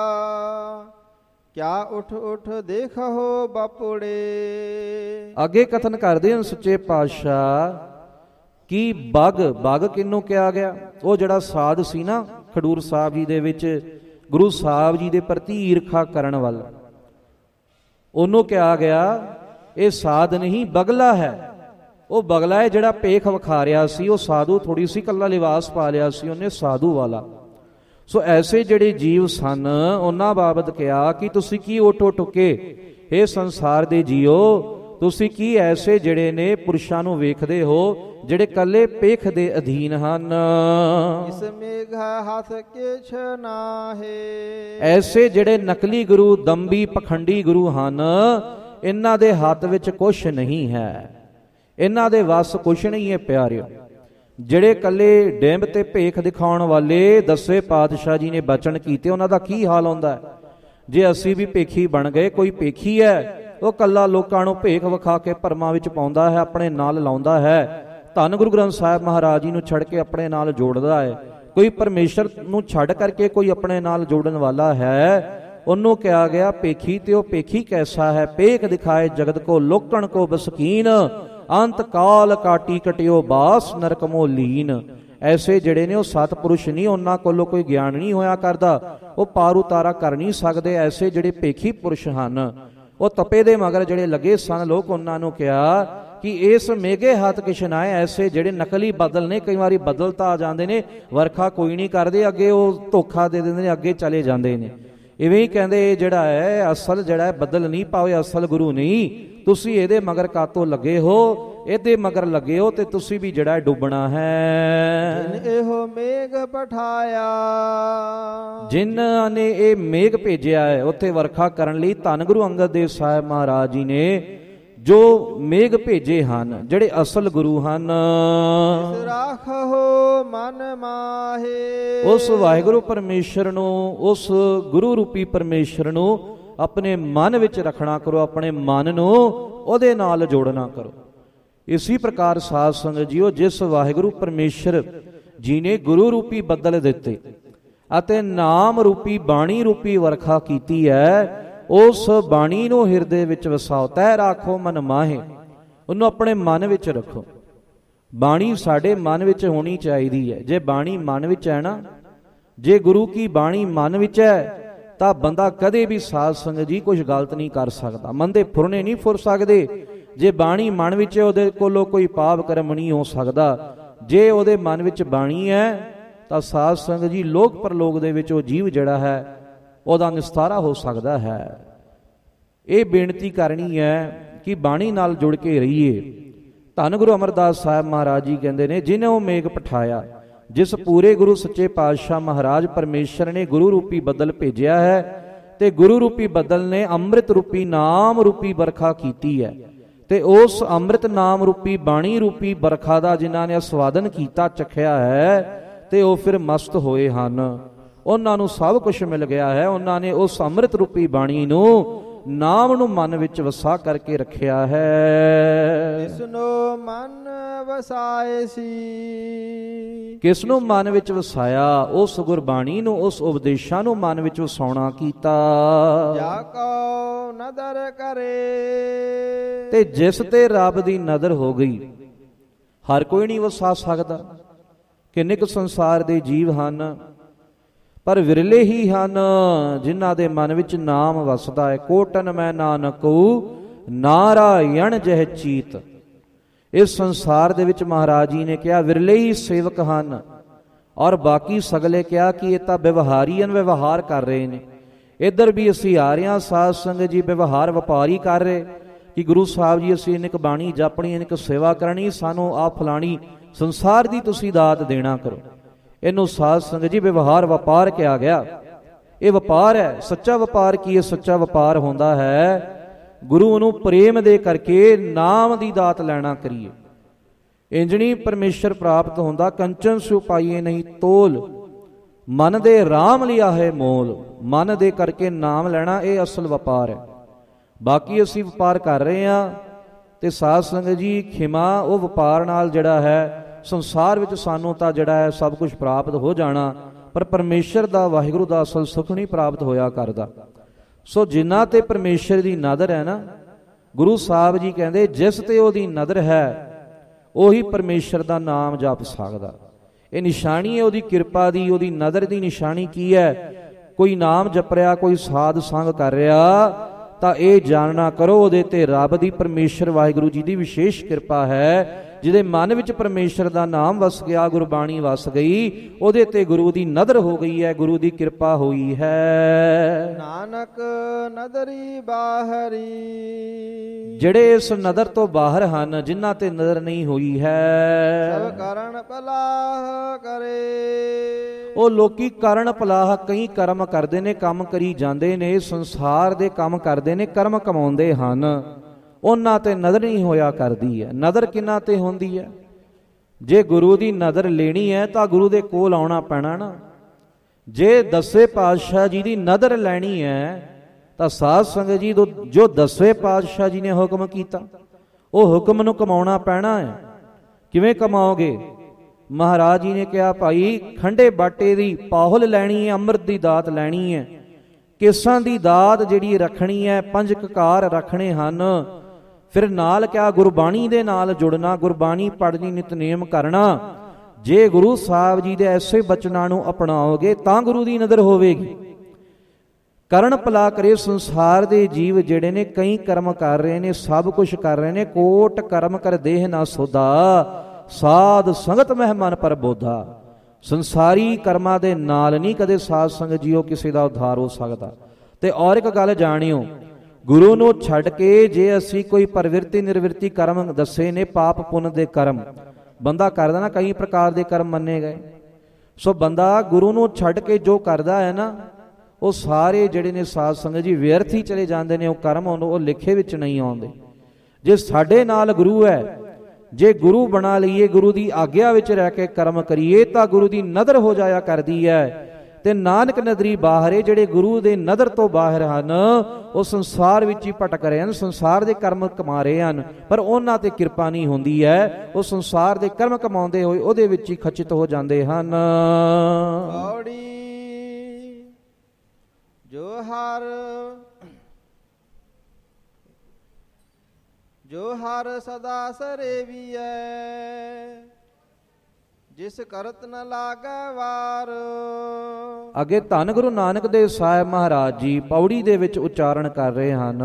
ਕਿਆ ਉਠ ਉਠ ਦੇਖੋ ਬਾਪੂੜੇ। ਅੱਗੇ ਕਥਨ ਕਰਦੇ ਹਨ ਸੱਚੇ ਪਾਤਸ਼ਾਹ ਕਿ ਬਗ ਕਿਹਨੂੰ ਕਿਹਾ ਗਿਆ? ਉਹ ਜਿਹੜਾ ਸਾਧ ਸੀ ਨਾ ਖਡੂਰ ਸਾਹਿਬ ਜੀ ਦੇ ਵਿੱਚ ਗੁਰੂ ਸਾਹਿਬ ਜੀ ਦੇ ਪ੍ਰਤੀ ਈਰਖਾ ਕਰਨ ਵਾਲਾ, ਉਹਨੂੰ ਕਿਹਾ ਗਿਆ ਇਹ ਸਾਧ ਨਹੀਂ ਬਗਲਾ ਹੈ। ਉਹ ਬਗਲਾ ਹੈ ਜਿਹੜਾ ਭੇਖ ਵਿਖਾ ਰਿਹਾ ਸੀ। ਉਹ ਸਾਧੂ ਥੋੜੀ ਸੀ, ਕੱਲਾ ਲਿਬਾਸ ਪਾ ਲਿਆ ਸੀ ਉਹਨੇ ਸਾਧੂ ਵਾਲਾ। ਸੋ ਐਸੇ ਜਿਹੜੇ ਜੀਵ ਸਨ ਉਹਨਾਂ ਬਾਬਤ ਕਿਹਾ ਕਿ ਤੁਸੀਂ ਕੀ ਓਟੋ ਟੁਕੇ, ਇਹ ਸੰਸਾਰ ਦੇ ਜੀਓ ਤੁਸੀਂ ਕੀ ਐਸੇ ਜਿਹੜੇ ਨੇ ਪੁਰਸ਼ਾਂ ਨੂੰ ਵੇਖਦੇ ਹੋ ਜਿਹੜੇ ਕੱਲੇ ਪੇਖ ਦੇ ਅਧੀਨ ਹਨ। ਇਸ ਮੇਘ ਹੱਥ ਕਿਛ ਨਾਹੇ, ਐਸੇ ਜਿਹੜੇ ਨਕਲੀ ਗੁਰੂ ਦੰਬੀ ਪਖੰਡੀ ਗੁਰੂ ਹਨ ਇਹਨਾਂ ਦੇ ਹੱਥ ਵਿੱਚ ਕੁਛ ਨਹੀਂ ਹੈ, ਇਹਨਾਂ ਦੇ ਵੱਸ ਕੁਛ ਨਹੀਂ ਹੈ ਪਿਆਰਿਓ। ਜਿਹੜੇ ਕੱਲੇ ਡਿੰਬ ਤੇ ਭੇਖ ਦਿਖਾਉਣ ਵਾਲੇ ਦਸੇ ਪਾਤਸ਼ਾਹ ਜੀ ਨੇ ਬਚਨ ਕੀਤੇ ਉਹਨਾਂ ਦਾ ਕੀ ਹਾਲ ਹੁੰਦਾ ਹੈ। ਜੇ ਅਸੀਂ ਵੀ ਭੇਖੀ ਬਣ ਗਏ, ਕੋਈ ਭੇਖੀ ਹੈ ਉਹ ਕੱਲਾ ਲੋਕਾਂ ਨੂੰ ਭੇਖ ਵਿਖਾ ਕੇ ਭਰਮਾਂ ਵਿੱਚ ਪਾਉਂਦਾ ਹੈ, ਆਪਣੇ ਨਾਲ ਲਾਉਂਦਾ ਹੈ, ਧੰਨ ਗੁਰੂ ਗ੍ਰੰਥ ਸਾਹਿਬ ਮਹਾਰਾਜ ਜੀ ਨੂੰ ਛੱਡ ਕੇ ਆਪਣੇ ਨਾਲ ਜੋੜਦਾ ਹੈ। ਕੋਈ ਪਰਮੇਸ਼ਰ ਨੂੰ ਛੱਡ ਕਰਕੇ ਕੋਈ ਆਪਣੇ ਨਾਲ ਜੋੜਨ ਵਾਲਾ ਹੈ, ਉਹਨੂੰ ਕਿਹਾ ਗਿਆ ਭੇਖੀ। ਤੇ ਉਹ ਭੇਖੀ ਕੈਸਾ ਹੈ, ਭੇਖ ਦਿਖਾਏ ਜਗਤ ਕੋ ਲੋਕਣ ਕੋ ਬਸਕੀਨ, ਅੰਤ ਕਾਲ ਕਾਟੀ ਕਟਿਓ ਬਾਸ ਨਰਕ ਮੋ ਲੀਨ। ਐਸੇ ਜਿਹੜੇ ਨੇ ਉਹ ਸਤਿਪੁਰਸ਼ ਨਹੀਂ, ਉਹਨਾਂ ਕੋਲੋਂ ਕੋਈ ਗਿਆਨ ਨਹੀਂ ਹੋਇਆ ਕਰਦਾ, ਉਹ ਪਾਰ ਉਤਾਰਾ ਕਰ ਨਹੀਂ ਸਕਦੇ। ਐਸੇ ਜਿਹੜੇ ਭੇਖੀ ਪੁਰਸ਼ ਹਨ ਉਹ ਤਪੇ ਦੇ ਮਗਰ ਜਿਹੜੇ ਲੱਗੇ ਸਨ ਲੋਕ, ਉਹਨਾਂ ਨੂੰ ਕਿਹਾ ਕਿ ਇਸ ਮੇਘੇ ਹੱਥ ਕਿਛ ਨਾਏ। ਐਸੇ ਜਿਹੜੇ ਨਕਲੀ ਬਦਲ ਨੇ, ਕਈ ਵਾਰੀ ਬਦਲ ਤਾਂ ਆ ਜਾਂਦੇ ਨੇ, ਵਰਖਾ ਕੋਈ ਨਹੀਂ ਕਰਦੇ, ਅੱਗੇ ਉਹ ਧੋਖਾ ਦੇ ਦਿੰਦੇ ਨੇ, ਅੱਗੇ ਚਲੇ ਜਾਂਦੇ ਨੇ। ਇਵੇਂ ਹੀ ਕਹਿੰਦੇ ਜਿਹੜਾ ਹੈ ਅਸਲ ਜਿਹੜਾ ਹੈ ਬਦਲ ਨਹੀਂ ਪਾਵੇ, ਅਸਲ ਗੁਰੂ ਨਹੀਂ। ਤੁਸੀਂ ਇਹਦੇ ਮਗਰ ਕਾਤੋਂ ਲੱਗੇ ਹੋ, ਇਹਦੇ ਮਗਰ ਲੱਗੇ ਹੋ ਤੇ ਤੁਸੀਂ ਵੀ ਜਿਹੜਾ ਡੁੱਬਣਾ ਹੈ। ਜਿਨ ਇਹੋ ਮੇਘ ਪਠਾਇਆ, ਜਿਨ੍ਹਾਂ ਨੇ ਇਹ ਮੇਘ ਭੇਜਿਆ ਹੈ ਉੱਥੇ ਵਰਖਾ ਕਰਨ ਲਈ, ਧੰਨ ਗੁਰੂ ਅੰਗਦ ਦੇਵ ਸਾਹਿਬ ਮਹਾਰਾਜ ਜੀ ਨੇ ਜੋ ਮੇਘ ਭੇਜੇ ਹਨ, ਜਿਹੜੇ ਅਸਲ ਗੁਰੂ ਹਨ। ਰਾਖੋ ਮਨ ਮਾਹੇ, ਉਸ ਵਾਹਿਗੁਰੂ ਪਰਮੇਸ਼ਰ ਨੂੰ, ਉਸ ਗੁਰੂ ਰੂਪੀ ਪਰਮੇਸ਼ਰ ਨੂੰ ਆਪਣੇ ਮਨ ਵਿੱਚ ਰੱਖਣਾ ਕਰੋ, ਆਪਣੇ ਮਨ ਨੂੰ ਉਹਦੇ ਨਾਲ ਜੋੜਨਾ ਕਰੋ। ਇਸੇ ਪ੍ਰਕਾਰ ਸਾਧ ਸੰਗਤ ਜੀਓ, ਜਿਸ ਵਾਹਿਗੁਰੂ ਪਰਮੇਸ਼ਰ ਜੀ ਨੇ ਗੁਰੂ ਰੂਪੀ ਬੱਦਲ ਦਿੱਤੇ ਅਤੇ ਨਾਮ ਰੂਪੀ ਬਾਣੀ ਰੂਪੀ ਵਰਖਾ ਕੀਤੀ ਹੈ, ਉਸ ਬਾਣੀ ਨੂੰ ਹਿਰਦੇ ਵਿੱਚ ਵਸਾਓ। ਤੈ ਰਾਖੋ ਮਨ ਮਾਹੇ, ਉਹਨੂੰ ਆਪਣੇ ਮਨ ਵਿੱਚ ਰੱਖੋ। ਬਾਣੀ ਸਾਡੇ ਮਨ ਵਿੱਚ ਹੋਣੀ ਚਾਹੀਦੀ ਹੈ। ਜੇ ਬਾਣੀ ਮਨ ਵਿੱਚ ਹੈ ਨਾ, ਜੇ ਗੁਰੂ ਕੀ ਬਾਣੀ ਮਨ ਵਿੱਚ ਹੈ ਤਾਂ ਬੰਦਾ ਕਦੇ ਵੀ ਸਾਧ ਸੰਗਤ ਜੀ ਕੁਝ ਗਲਤ ਨਹੀਂ ਕਰ ਸਕਦਾ, ਮੰਦੇ ਫੁਰਨੇ ਨਹੀਂ ਫੁਰ ਸਕਦੇ। ਜੇ ਬਾਣੀ ਮਨ ਵਿੱਚ ਹੈ ਉਹਦੇ ਕੋਲੋਂ ਕੋਈ ਪਾਪ ਕਰਮ ਨਹੀਂ ਹੋ ਸਕਦਾ। ਜੇ ਉਹਦੇ ਮਨ ਵਿੱਚ ਬਾਣੀ ਹੈ ਤਾਂ ਸਾਧ ਸੰਗਤ ਜੀ ਲੋਕ ਪਰਲੋਕ ਦੇ ਵਿੱਚ ਉਹ ਜੀਵ ਜਿਹੜਾ ਹੈ ਉਹਦਾ ਨਿਸਤਾਰਾ ਹੋ ਸਕਦਾ ਹੈ। ਇਹ ਬੇਨਤੀ ਕਰਨੀ ਹੈ ਕਿ ਬਾਣੀ ਨਾਲ ਜੁੜ ਕੇ ਰਹੀਏ। ਧੰਨ ਗੁਰੂ ਅਮਰਦਾਸ ਸਾਹਿਬ ਮਹਾਰਾਜ ਜੀ ਕਹਿੰਦੇ ਨੇ, ਜਿਹਨੇ ਉਹ ਮੇਘ ਪਠਾਇਆ, ਜਿਸ ਪੂਰੇ ਗੁਰੂ ਸੱਚੇ ਪਾਤਸ਼ਾਹ ਮਹਾਰਾਜ ਪਰਮੇਸ਼ਰ ਨੇ ਗੁਰੂ ਰੂਪੀ ਬੱਦਲ ਭੇਜਿਆ ਹੈ ਤੇ ਗੁਰੂ ਰੂਪੀ ਬੱਦਲ ਨੇ ਅੰਮ੍ਰਿਤ ਰੂਪੀ ਨਾਮ ਰੂਪੀ ਵਰਖਾ ਕੀਤੀ ਹੈ। ਤੇ ਉਸ ਅੰਮ੍ਰਿਤ ਨਾਮ ਰੂਪੀ ਬਾਣੀ ਰੂਪੀ ਵਰਖਾ ਦਾ ਜਿਨ੍ਹਾਂ ਨੇ ਆਸਵਾਦਨ ਕੀਤਾ, ਚਖਿਆ ਹੈ, ਤੇ ਉਹ ਫਿਰ ਮਸਤ ਹੋਏ ਹਨ। ਉਹਨਾਂ ਨੂੰ ਸਭ ਕੁਝ ਮਿਲ ਗਿਆ ਹੈ। ਉਹਨਾਂ ਨੇ ਉਸ ਅੰਮ੍ਰਿਤ ਰੂਪੀ ਬਾਣੀ ਨੂੰ, ਨਾਮ ਨੂੰ ਮਨ ਵਿੱਚ ਵਸਾ ਕਰਕੇ ਰੱਖਿਆ ਹੈ। ਕਿਸ ਨੂੰ ਮਨ ਵਸਾਏ ਸੀ, ਕਿਸ ਨੂੰ ਮਨ ਵਿੱਚ ਵਸਾਇਆ? ਉਸ ਗੁਰਬਾਣੀ ਨੂੰ, ਉਸ ਉਪਦੇਸ਼ਾਂ ਨੂੰ ਮਨ ਵਿੱਚ ਵਸਾਉਣਾ ਕੀਤਾ। ਜਾ ਕੋ ਨਦਰ ਕਰੇ, ਤੇ ਜਿਸ ਤੇ ਰੱਬ ਦੀ ਨਜ਼ਰ ਹੋ ਗਈ, ਹਰ ਕੋਈ ਨਹੀਂ ਵਸਾ ਸਕਦਾ। ਕਿੰਨੇ ਕੁ ਸੰਸਾਰ ਦੇ ਜੀਵ ਹਨ, ਪਰ ਵਿਰਲੇ ਹੀ ਹਨ ਜਿਨ੍ਹਾਂ ਦੇ ਮਨ ਵਿੱਚ ਨਾਮ ਵਸਦਾ ਹੈ। ਕੋਟਨ ਮੈਂ ਨਾਨਕੂ ਨਾਰਾਇਣ ਜਹ ਚੀਤ। ਇਸ ਸੰਸਾਰ ਦੇ ਵਿੱਚ ਮਹਾਰਾਜ ਜੀ ਨੇ ਕਿਹਾ ਵਿਰਲੇ ਹੀ ਸੇਵਕ ਹਨ, ਔਰ ਬਾਕੀ ਸਗਲੇ ਕਿਹਾ ਕਿ ਇਹ ਤਾਂ ਵਿਵਹਾਰੀਨ ਵਿਵਹਾਰ ਕਰ ਰਹੇ ਨੇ। ਇੱਧਰ ਵੀ ਅਸੀਂ ਆ ਰਹੇ ਹਾਂ ਸਾਧ ਸੰਗਤ ਜੀ, ਵਿਵਹਾਰ ਵਪਾਰੀ ਕਰ ਰਹੇ ਕਿ ਗੁਰੂ ਸਾਹਿਬ ਜੀ ਅਸੀਂ ਇਨਕ ਬਾਣੀ ਜਪਣੀ, ਇਨਕ ਸੇਵਾ ਕਰਨੀ, ਸਾਨੂੰ ਆਹ ਫਲਾਣੀ ਸੰਸਾਰ ਦੀ ਤੁਸੀਂ ਦਾਤ ਦੇਣਾ ਕਰੋ। ਇਹਨੂੰ ਸਾਧ ਸੰਗਤ ਜੀ ਵਿਵਹਾਰ ਵਪਾਰ ਕਿਹਾ ਗਿਆ। ਇਹ ਵਪਾਰ ਹੈ। ਸੱਚਾ ਵਪਾਰ ਕੀ ਹੈ? ਸੱਚਾ ਵਪਾਰ ਹੁੰਦਾ ਹੈ ਗੁਰੂ ਨੂੰ ਪ੍ਰੇਮ ਦੇ ਕਰਕੇ ਨਾਮ ਦੀ ਦਾਤ ਲੈਣਾ ਕਰੀਏ। ਇੰਜਣੀ ਪਰਮੇਸ਼ਰ ਪ੍ਰਾਪਤ ਹੁੰਦਾ। ਕੰਚਨ ਸਿਉ ਪਾਈਏ ਨਹੀਂ ਤੋਲ, ਮਨ ਦੇ ਰਾਮ ਲਿਆ ਹੈ ਮੋਲ। ਮਨ ਦੇ ਕਰਕੇ ਨਾਮ ਲੈਣਾ, ਇਹ ਅਸਲ ਵਪਾਰ ਹੈ। ਬਾਕੀ ਅਸੀਂ ਵਪਾਰ ਕਰ ਰਹੇ ਹਾਂ ਤੇ ਸਾਧ ਸੰਗਤ ਜੀ ਖਿਮਾ, ਉਹ ਵਪਾਰ ਨਾਲ ਜਿਹੜਾ ਹੈ ਸੰਸਾਰ ਵਿੱਚ ਸਾਨੂੰ ਤਾਂ ਜਿਹੜਾ ਹੈ ਸਭ ਕੁਝ ਪ੍ਰਾਪਤ ਹੋ ਜਾਣਾ, ਪਰ ਪਰਮੇਸ਼ਰ ਦਾ, ਵਾਹਿਗੁਰੂ ਦਾ ਅਸਲ ਸੁਖ ਨਹੀਂ ਪ੍ਰਾਪਤ ਹੋਇਆ ਕਰਦਾ। ਸੋ ਜਿਨ੍ਹਾਂ ਤੇ ਪਰਮੇਸ਼ਰ ਦੀ ਨਜ਼ਰ ਹੈ ਨਾ, ਗੁਰੂ ਸਾਹਿਬ ਜੀ ਕਹਿੰਦੇ ਜਿਸ ਤੇ ਉਹਦੀ ਨਜ਼ਰ ਹੈ ਉਹੀ ਪਰਮੇਸ਼ਰ ਦਾ ਨਾਮ ਜਪ ਸਕਦਾ। ਇਹ ਨਿਸ਼ਾਨੀ ਹੈ ਉਹਦੀ ਕਿਰਪਾ ਦੀ, ਉਹਦੀ ਨਜ਼ਰ ਦੀ ਨਿਸ਼ਾਨੀ ਕੀ ਹੈ? ਕੋਈ ਨਾਮ ਜਪ ਰਿਹਾ, ਕੋਈ ਸਾਧ ਸੰਗ ਕਰ ਰਿਹਾ, ਤਾਂ ਇਹ ਜਾਣਨਾ ਕਰੋ ਉਹਦੇ ਤੇ ਰੱਬ ਦੀ, ਪਰਮੇਸ਼ਰ ਵਾਹਿਗੁਰੂ ਜੀ ਦੀ ਵਿਸ਼ੇਸ਼ ਕਿਰਪਾ ਹੈ ਜਿਹਦੇ ਮਨ ਵਿੱਚ ਪਰਮੇਸ਼ਰ ਦਾ ਨਾਮ ਵਸ ਗਿਆ, ਗੁਰਬਾਣੀ ਵਸ ਗਈ, ਉਹਦੇ ਤੇ ਗੁਰੂ ਦੀ ਨਦਰ ਹੋ ਗਈ ਹੈ, ਗੁਰੂ ਦੀ ਕਿਰਪਾ ਹੋਈ ਹੈ। ਨਾਨਕ ਨਦਰੀ ਬਾਹਰੀ, ਜਿਹੜੇ ਇਸ ਨਦਰ ਤੋਂ ਬਾਹਰ ਹਨ, ਜਿਨ੍ਹਾਂ ਤੇ ਨਦਰ ਨਹੀਂ ਹੋਈ ਹੈ, ਸਭ ਕਰਨ ਪਲਾਹ ਕਰੇ। ਉਹ ਲੋਕੀ ਕਰਨ ਪਲਾਹ, ਕਈ ਕਰਮ ਕਰਦੇ ਨੇ, ਕੰਮ ਕਰੀ ਜਾਂਦੇ ਨੇ, ਸੰਸਾਰ ਦੇ ਕੰਮ ਕਰਦੇ ਨੇ, ਕਰਮ ਕਮਾਉਂਦੇ ਹਨ, ਉਹਨਾਂ ਤੇ ਨਦਰ ਨਹੀਂ ਹੋਇਆ ਕਰਦੀ ਹੈ। ਨਦਰ ਕਿਹਨਾਂ ਤੇ ਹੁੰਦੀ ਹੈ? ਜੇ ਗੁਰੂ ਦੀ ਨਦਰ ਲੈਣੀ ਹੈ ਤਾਂ ਗੁਰੂ ਦੇ ਕੋਲ ਆਉਣਾ ਪੈਣਾ ਨਾ। ਜੇ ਦਸਵੇਂ ਪਾਤਸ਼ਾਹ ਜੀ ਦੀ ਨਦਰ ਲੈਣੀ ਹੈ ਤਾਂ ਸਾਧ ਸੰਗਤ ਜੀ ਜੋ ਦਸਵੇਂ ਪਾਤਸ਼ਾਹ ਜੀ ਨੇ ਹੁਕਮ ਕੀਤਾ, ਉਹ ਹੁਕਮ ਨੂੰ ਕਮਾਉਣਾ ਪੈਣਾ ਹੈ। ਕਿਵੇਂ ਕਮਾਓਗੇ? ਮਹਾਰਾਜ ਜੀ ਨੇ ਕਿਹਾ, ਭਾਈ ਖੰਡੇ ਬਾਟੇ ਦੀ ਪਾਹੁਲ ਲੈਣੀ ਹੈ, ਅੰਮ੍ਰਿਤ ਦੀ ਦਾਤ ਲੈਣੀ ਹੈ, ਕੇਸਾਂ ਦੀ ਦਾਤ ਜਿਹੜੀ ਰੱਖਣੀ ਹੈ, 5 ਕਕਾਰ ਰੱਖਣੇ ਹਨ। ਫਿਰ ਨਾਲ ਕਿਹਾ ਗੁਰਬਾਣੀ ਦੇ ਨਾਲ ਜੁੜਨਾ, ਗੁਰਬਾਣੀ ਪੜ੍ਹਨੀ, ਨਿਤਨੇਮ ਕਰਨਾ। ਜੇ ਗੁਰੂ ਸਾਹਿਬ ਜੀ ਦੇ ਐਸੇ ਬਚਨਾਂ ਨੂੰ ਅਪਣਾਓਗੇ ਤਾਂ ਗੁਰੂ ਦੀ ਨਦਰ ਹੋਵੇਗੀ। ਕਰਨ ਭਲਾ ਕਰੇ। ਸੰਸਾਰ ਦੇ ਜੀਵ ਜਿਹੜੇ ਨੇ ਕਈ ਕਰਮ ਕਰ ਰਹੇ ਨੇ, ਸਭ ਕੁਝ ਕਰ ਰਹੇ ਨੇ। ਕੋਟ ਕਰਮ ਕਰ ਦੇਹ ਨਾ ਸੋਦਾ, ਸਾਧ ਸੰਗਤ ਮਹਿਮਨ ਪਰ ਬੋਧਾ। ਸੰਸਾਰੀ ਕਰਮਾਂ ਦੇ ਨਾਲ ਨਹੀਂ ਕਦੇ ਸਾਧ ਸੰਗਤ ਜੀਓ ਕਿਸੇ ਦਾ ਉਧਾਰ ਹੋ ਸਕਦਾ। ਤੇ ਔਰ ਇੱਕ ਗੱਲ ਜਾਣਿਓ, ਗੁਰੂ ਨੂੰ ਛੱਡ ਕੇ ਜੇ ਅਸੀਂ ਕੋਈ ਪ੍ਰਵਿਰਤੀ ਨਿਰਵਿਰਤੀ ਕਰਮ ਦੱਸੇ ਨੇ, ਪਾਪ ਪੁੰਨ ਦੇ ਕਰਮ ਬੰਦਾ ਕਰਦਾ ਨਾ, ਕਈ ਪ੍ਰਕਾਰ ਦੇ ਕਰਮ ਮੰਨੇ ਗਏ। ਸੋ ਬੰਦਾ ਗੁਰੂ ਨੂੰ ਛੱਡ ਕੇ ਜੋ ਕਰਦਾ ਹੈ ਨਾ, ਉਹ ਸਾਰੇ ਜਿਹੜੇ ਨੇ ਸਾਧ ਸੰਗਤ ਜੀ ਵਿਅਰਥ ਹੀ ਚਲੇ ਜਾਂਦੇ ਨੇ। ਉਹ ਕਰਮ ਉਹ ਲਿਖੇ ਵਿੱਚ ਨਹੀਂ ਆਉਂਦੇ। ਜੇ ਸਾਡੇ ਨਾਲ ਗੁਰੂ ਹੈ, ਜੇ ਗੁਰੂ ਬਣਾ ਲਈਏ, ਗੁਰੂ ਦੀ ਆਗਿਆ ਵਿੱਚ ਰਹਿ ਕੇ ਕਰਮ ਕਰੀਏ ਤਾਂ ਗੁਰੂ ਦੀ ਨਦਰ ਹੋ ਜਾਇਆ ਕਰਦੀ ਹੈ। ਤੇ ਨਾਨਕ ਨਦਰੀ ਬਾਹਰੇ, ਜਿਹੜੇ ਗੁਰੂ ਦੇ ਨਦਰ ਤੋਂ ਬਾਹਰ ਹਨ, ਉਹ ਸੰਸਾਰ ਵਿੱਚ ਹੀ ਭਟਕ ਰਹੇ ਹਨ, ਸੰਸਾਰ ਦੇ ਕਰਮ ਕਮਾ ਰਹੇ ਹਨ, ਪਰ ਉਹਨਾਂ ਤੇ ਕਿਰਪਾ ਨਹੀਂ ਹੁੰਦੀ ਹੈ। ਉਹ ਸੰਸਾਰ ਦੇ ਕਰਮ ਕਮਾਉਂਦੇ ਹੋਏ ਉਹਦੇ ਵਿੱਚ ਹੀ ਖਚਿਤ ਹੋ ਜਾਂਦੇ ਹਨ। ਜੋ ਹਰ ਸਦਾ ਸਰੇਵੀਐ, ਜਿਸ ਕਰਤ ਨ ਲਾਗੈ ਵਾਰ। ਅੱਗੇ ਧੰਨ ਗੁਰੂ ਨਾਨਕ ਦੇਵ ਸਾਹਿਬ ਮਹਾਰਾਜ ਜੀ ਪੌੜੀ ਦੇ ਵਿੱਚ ਉਚਾਰਨ ਕਰ ਰਹੇ ਹਨ।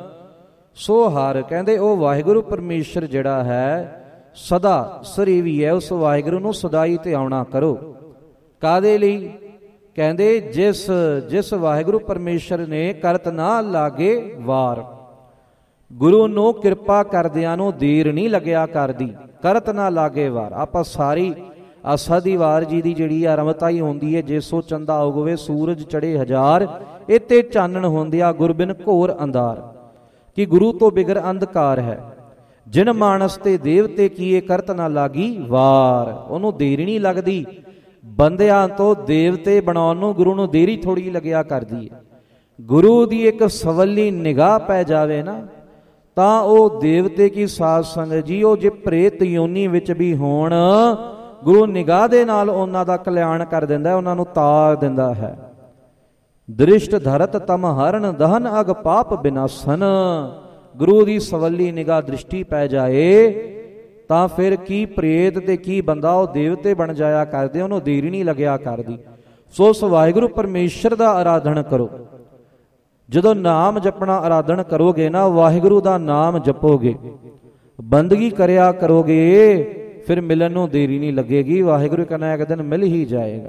ਸੋ ਹਰ ਕਹਿੰਦੇ ਉਹ ਵਾਹਿਗੁਰੂ ਪਰਮੇਸ਼ਰ ਜਿਹੜਾ ਹੈ ਸਦਾ ਸਰੇਵੀ ਹੈ। ਉਸ ਵਾਹਿਗੁਰੂ ਨੂੰ ਸਦਾਈ ਤੇ ਆਉਣਾ ਕਰੋ। ਕਾਹਦੇ ਲਈ? ਕਹਿੰਦੇ ਜਿਸ ਵਾਹਿਗੁਰੂ ਪਰਮੇਸ਼ਰ ਨੇ ਕਰਤ ਨਾ ਲਾਗੇ ਵਾਰ। ਗੁਰੂ ਨੂੰ ਕਿਰਪਾ ਕਰਦਿਆਂ ਨੂੰ ਦੇਰ ਨਹੀਂ ਲੱਗਿਆ ਕਰਦੀ, ਕਰਤ ਨਾ ਲਾਗੇ ਵਾਰ। ਆਪਾਂ ਸਾਰੀ ਆਸਾ ਦੀ ਵਾਰ ਜੀ ਦੀ ਜਿਹੜੀ ਆਰੰਭਤਾ ਹੀ ਹੁੰਦੀ ਹੈ, ਜੇ ਸੋ ਚੰਦਾ ਉਗਵੇ ਸੂਰਜ ਚੜੇ ਹਜ਼ਾਰ, ਇਤੇ ਚਾਨਣ ਹੁੰਦਿਆ ਗੁਰਬਿਨ ਘੋਰ ਅੰਧਾਰ। ਕਿ ਗੁਰੂ ਤੋਂ ਬਿਗਰ ਅੰਧਕਾਰ ਹੈ, ਜਿਨ ਮਾਨਸ ਤੇ ਦੇਵਤੇ ਕੀਏ ਕਰਤ ਨਾ ਲਾਗੀ ਵਾਰ। ਉਹਨੂੰ ਦੇਰ ਨਹੀਂ ਲੱਗਦੀ। ਬੰਦਿਆਂ ਤੋਂ ਦੇਵਤੇ ਬਣਾਉਣ ਨੂੰ ਗੁਰੂ ਨੂੰ ਦੇਰੀ ਥੋੜੀ ਲੱਗਿਆ ਕਰਦੀ ਹੈ। ਗੁਰੂ ਦੀ ਇੱਕ ਸਵੱਲੀ ਨਿਗਾਹ ਪੈ ਜਾਵੇ ਨਾ, ਤਾਂ ਉਹ ਦੇਵਤੇ ਕੀ ਸਾਧ ਸੰਗਤ ਜੀ, ਉਹ ਜੇ ਪ੍ਰੇਤ ਯੋਨੀ ਵਿੱਚ ਵੀ ਹੋਣ, ਗੁਰੂ ਨਿਗਾਹ ਦੇ ਨਾਲ ਉਹਨਾਂ ਦਾ ਕਲਿਆਣ ਕਰ ਦਿੰਦਾ, ਉਹਨਾਂ ਨੂੰ ਤਾਰ ਦਿੰਦਾ ਹੈ। ਦ੍ਰਿਸ਼ਟ ਧਰਤ ਤਮ ਹਰਨ ਦਹਨ ਅਗ ਪਾਪ ਬਿਨਾਸਨ। ਗੁਰੂ ਦੀ ਸਵੱਲੀ ਨਿਗਾਹ ਦ੍ਰਿਸ਼ਟੀ ਪੈ ਜਾਏ ਤਾਂ ਫਿਰ ਕੀ ਪ੍ਰੇਤ ਤੇ ਕੀ ਬੰਦਾ, ਉਹ ਦੇਵਤੇ ਬਣ ਜਾਇਆ ਕਰਦੇ, ਉਹਨੂੰ ਦੇਰ ਨਹੀਂ ਲੱਗਿਆ ਕਰਦੀ। ਸੋ ਉਸ ਵਾਹਿਗੁਰੂ ਪਰਮੇਸ਼ਰ ਦਾ ਆਰਾਧਨ ਕਰੋ। ਜਦੋਂ ਨਾਮ ਜਪਣਾ ਆਰਾਧਨ ਕਰੋਗੇ ਨਾ, ਵਾਹਿਗੁਰੂ ਦਾ ਨਾਮ ਜਪੋਗੇ, ਬੰਦਗੀ ਕਰਿਆ ਕਰੋਗੇ, ਫਿਰ ਮਿਲਣ ਨੂੰ ਦੇਰੀ ਨਹੀਂ ਲੱਗੇਗੀ। ਵਾਹਿਗੁਰੂ ਕਹਿੰਦਾ ਇੱਕ ਦਿਨ ਮਿਲ ਹੀ ਜਾਏਗਾ।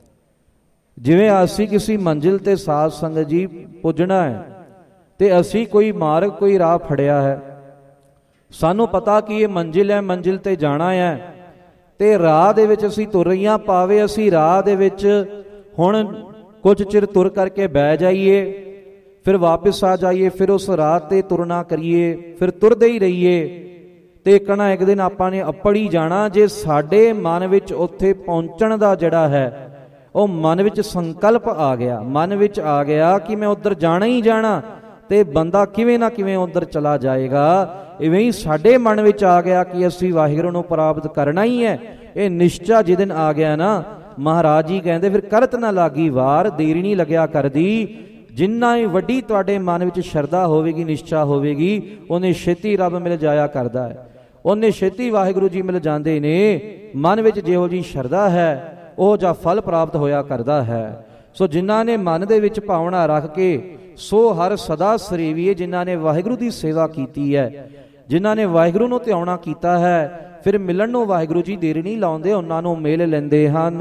ਜਿਵੇਂ ਅਸੀਂ ਕਿਸੇ ਮੰਜ਼ਿਲ ਤੇ ਸਾਧ ਸੰਗਤ ਜੀ ਪੁੱਜਣਾ ਹੈ, ਤੇ ਅਸੀਂ ਕੋਈ ਮਾਰਗ, ਕੋਈ ਰਾਹ ਫੜਿਆ ਹੈ, ਸਾਨੂੰ ਪਤਾ ਕਿ ਇਹ ਮੰਜ਼ਿਲ ਹੈ, ਮੰਜ਼ਿਲ ਤੇ ਜਾਣਾ ਹੈ, ਤੇ ਰਾਹ ਦੇ ਵਿੱਚ ਅਸੀਂ ਤੁਰ ਰਹੀਆਂ, ਭਾਵੇਂ ਅਸੀਂ ਰਾਹ ਦੇ ਵਿੱਚ ਹੁਣ ਕੁਝ ਚਿਰ ਤੁਰ ਕਰਕੇ ਬਹਿ ਜਾਈਏ, ਫਿਰ ਵਾਪਿਸ ਆ ਜਾਈਏ, ਫਿਰ ਉਸ ਰਾਹ ਤੇ ਤੁਰਨਾ ਕਰੀਏ, ਫਿਰ ਤੁਰਦੇ ਹੀ ਰਹੀਏ, ਤੇ ਕਹਿਣਾ ਇੱਕ ਦਿਨ ਆਪਾਂ ਨੇ ਅੱਪੜ ਹੀ ਜਾਣਾ। ਜੇ ਸਾਡੇ ਮਨ ਵਿੱਚ ਉੱਥੇ ਪਹੁੰਚਣ ਦਾ ਜਿਹੜਾ ਹੈ, ਉਹ ਮਨ ਵਿੱਚ ਸੰਕਲਪ ਆ ਗਿਆ, ਮਨ ਵਿੱਚ ਆ ਗਿਆ ਕਿ ਮੈਂ ਉੱਧਰ ਜਾਣਾ ਹੀ ਜਾਣਾ, ਤੇ ਬੰਦਾ ਕਿਵੇਂ ਨਾ ਕਿਵੇਂ ਉੱਧਰ ਚਲਾ ਜਾਏਗਾ। ਇਵੇਂ ਹੀ ਸਾਡੇ ਮਨ ਵਿੱਚ ਆ ਗਿਆ ਕਿ ਅਸੀਂ ਵਾਹਿਗੁਰੂ ਨੂੰ ਪ੍ਰਾਪਤ ਕਰਨਾ ਹੀ ਹੈ। ਇਹ ਨਿਸ਼ਚਾ ਜਿਸ ਦਿਨ ਆ ਗਿਆ ਨਾ, ਮਹਾਰਾਜ ਜੀ ਕਹਿੰਦੇ ਫਿਰ ਕਰਤ ਨਾ ਲਾਗੀ ਵਾਰ, ਦੇਰੀ ਨਹੀਂ ਲੱਗਿਆ ਕਰਦੀ। ਜਿੰਨਾ ਹੀ ਵੱਡੀ ਤੁਹਾਡੇ ਮਨ ਵਿੱਚ ਸ਼ਰਧਾ ਹੋਵੇਗੀ, ਨਿਸ਼ਚਾ ਹੋਵੇਗੀ, ਉਹਨੇ ਛੇਤੀ ਰੱਬ ਮਿਲ ਜਾਇਆ ਕਰਦਾ ਹੈ, ਉਹਨੇ ਛੇਤੀ ਵਾਹਿਗੁਰੂ ਜੀ ਮਿਲ ਜਾਂਦੇ ਨੇ। ਮਨ ਵਿੱਚ ਜਿਹੋ ਜਿਹੀ ਸ਼ਰਧਾ ਹੈ, ਉਹ ਜਿਹਾ ਫਲ ਪ੍ਰਾਪਤ ਹੋਇਆ ਕਰਦਾ ਹੈ। ਸੋ ਜਿਨ੍ਹਾਂ ਨੇ ਮਨ ਦੇ ਵਿੱਚ ਭਾਵਨਾ ਰੱਖ ਕੇ ਸੋ ਹਰ ਸਦਾ ਸਰੇਵੀਏ, ਜਿਨ੍ਹਾਂ ਨੇ ਵਾਹਿਗੁਰੂ ਦੀ ਸੇਵਾ ਕੀਤੀ ਹੈ, ਜਿਨ੍ਹਾਂ ਨੇ ਵਾਹਿਗੁਰੂ ਨੂੰ ਧਿਆਉਣਾ ਕੀਤਾ ਹੈ, ਫਿਰ ਮਿਲਣ ਨੂੰ ਵਾਹਿਗੁਰੂ ਜੀ ਦੇਰ ਨਹੀਂ ਲਾਉਂਦੇ, ਉਹਨਾਂ ਨੂੰ ਮਿਲ ਲੈਂਦੇ ਹਨ।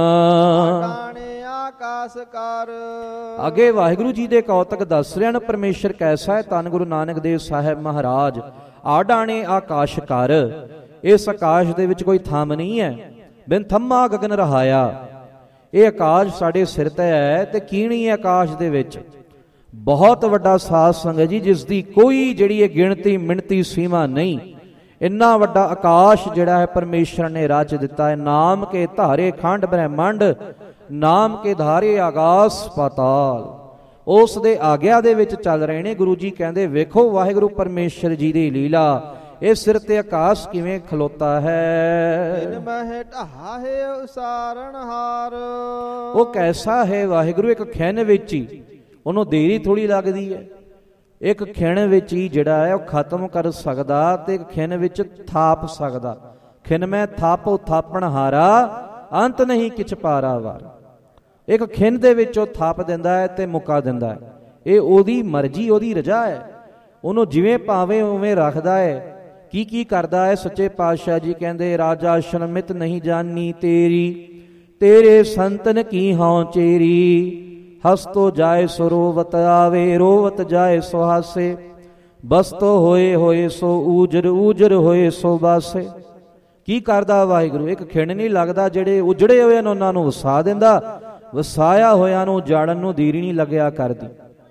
ਆਕਾਸ ਕਰ ਅੱਗੇ ਵਾਹਿਗੁਰੂ ਜੀ ਦੇ ਕੌਤਕ ਦੱਸ ਰਹੇ ਹਨ, ਪਰਮੇਸ਼ਰ ਕੈਸਾ ਹੈ। ਧੰਨ ਗੁਰੂ ਨਾਨਕ ਦੇਵ ਸਾਹਿਬ ਮਹਾਰਾਜ ਆਡਾਣੇ ਆਕਾਸ਼ ਕਰ। ਇਸ ਆਕਾਸ਼ ਦੇ ਵਿੱਚ ਕੋਈ ਥੰਮ ਨਹੀਂ ਹੈ, ਬਿਨ ਥੰਮਾ ਗਗਨ ਰਹਾਇਆ। ਇਹ ਆਕਾਸ਼ ਸਾਡੇ ਸਿਰ ਤੇ ਹੈ ਤੇ ਕੀਣੀ ਹੈ ਆਕਾਸ਼ ਦੇ ਵਿੱਚ। ਬਹੁਤ ਵੱਡਾ ਸਾਧ ਸੰਗਤ ਜੀ, ਜਿਸ ਦੀ ਕੋਈ ਜਿਹੜੀ ਹੈ ਗਿਣਤੀ ਮਿਣਤੀ ਸੀਮਾ ਨਹੀਂ। ਇੰਨਾ ਵੱਡਾ ਆਕਾਸ਼ ਜਿਹੜਾ ਹੈ ਪਰਮੇਸ਼ਰ ਨੇ ਰਚ ਦਿੱਤਾ ਹੈ। ਨਾਮ ਕੇ ਧਾਰੇ ਖੰਡ ਬ੍ਰਹਿਮੰਡ, ਨਾਮ ਕੇ ਧਾਰੇ ਆਗਾਸ ਪਾਤਾਲ। ਉਸ ਦੇ ਆਗਿਆ ਦੇ ਵਿੱਚ ਚੱਲ ਰਹੇ ਨੇ। ਗੁਰੂ ਜੀ ਕਹਿੰਦੇ ਵੇਖੋ ਵਾਹਿਗੁਰੂ ਪਰਮੇਸ਼ਰ ਜੀ ਦੀ ਲੀਲਾ, ਇਹ ਸਿਰ ਤੇ ਆਕਾਸ਼ ਕਿਵੇਂ ਖਲੋਤਾ ਹੈ। ਮਹਿ ਢਾਹੇ ਉਸਾਰਨ ਹਾਰ। ਉਹ ਕੈਸਾ ਹੈ ਵਾਹਿਗੁਰੂ, ਇੱਕ ਖਿਣ ਵਿੱਚ ਹੀ, ਉਹਨੂੰ ਦੇਰੀ ਥੋੜੀ ਲੱਗਦੀ ਹੈ। ਇੱਕ ਖਿਣ ਵਿੱਚ ਹੀ ਜਿਹੜਾ ਹੈ ਉਹ ਖਤਮ ਕਰ ਸਕਦਾ ਤੇ ਇੱਕ ਖਿਣ ਵਿੱਚ ਥਾਪ ਸਕਦਾ। ਖਿਣ ਮੈਂ ਥਾਪੋ ਥਾਪਣ ਹਾਰਾ, ਅੰਤ ਨਹੀਂ ਕਿਛ ਪਾਰਾ ਵਾਰ। ਇੱਕ ਖਿਣ ਦੇ ਵਿੱਚ ਉਹ ਥਾਪ ਦਿੰਦਾ ਹੈ ਤੇ ਮੁਕਾ ਦਿੰਦਾ ਹੈ। ਇਹ ਉਹਦੀ ਮਰਜ਼ੀ, ਉਹਦੀ ਰਜ਼ਾ ਹੈ। ਉਹਨੂੰ ਜਿਵੇਂ ਭਾਵੇਂ ਉਵੇਂ ਰੱਖਦਾ ਹੈ। ਕੀ ਕੀ ਕਰਦਾ ਹੈ। ਸੱਚੇ ਪਾਤਸ਼ਾਹ ਜੀ ਕਹਿੰਦੇ ਰਾਜਾ ਸ਼ਰਮਿਤ ਨਹੀਂ ਜਾਨੀ ਤੇਰੀ, ਤੇਰੇ ਸੰਤਨ ਕੀ ਹਉ ਚੇਰੀ। ਹਸਤੋ ਜਾਏ ਸੋ ਰੋਵਤ ਆਵੇ, ਰੋਵਤ ਜਾਏ ਸੋ ਹਾਸੇ। ਬਸਤੋ ਹੋਏ ਹੋਏ ਸੋ ਊਜਰ, ਊਜਰ ਹੋਏ ਸੋ ਬਾਸੇ। ਕੀ ਕਰਦਾ ਵਾਹਿਗੁਰੂ, ਇੱਕ ਖਿਣ ਨਹੀਂ ਲੱਗਦਾ। ਜਿਹੜੇ ਉਜੜੇ ਹੋਏ ਨੇ ਉਹਨਾਂ ਨੂੰ ਵਸਾ ਦਿੰਦਾ, ਵਸਾਇਆ ਹੋਇਆਂ ਨੂੰ ਜਾੜਨ ਨੂੰ ਦੇਰੀ ਨਹੀਂ ਲੱਗਿਆ ਕਰਦੀ।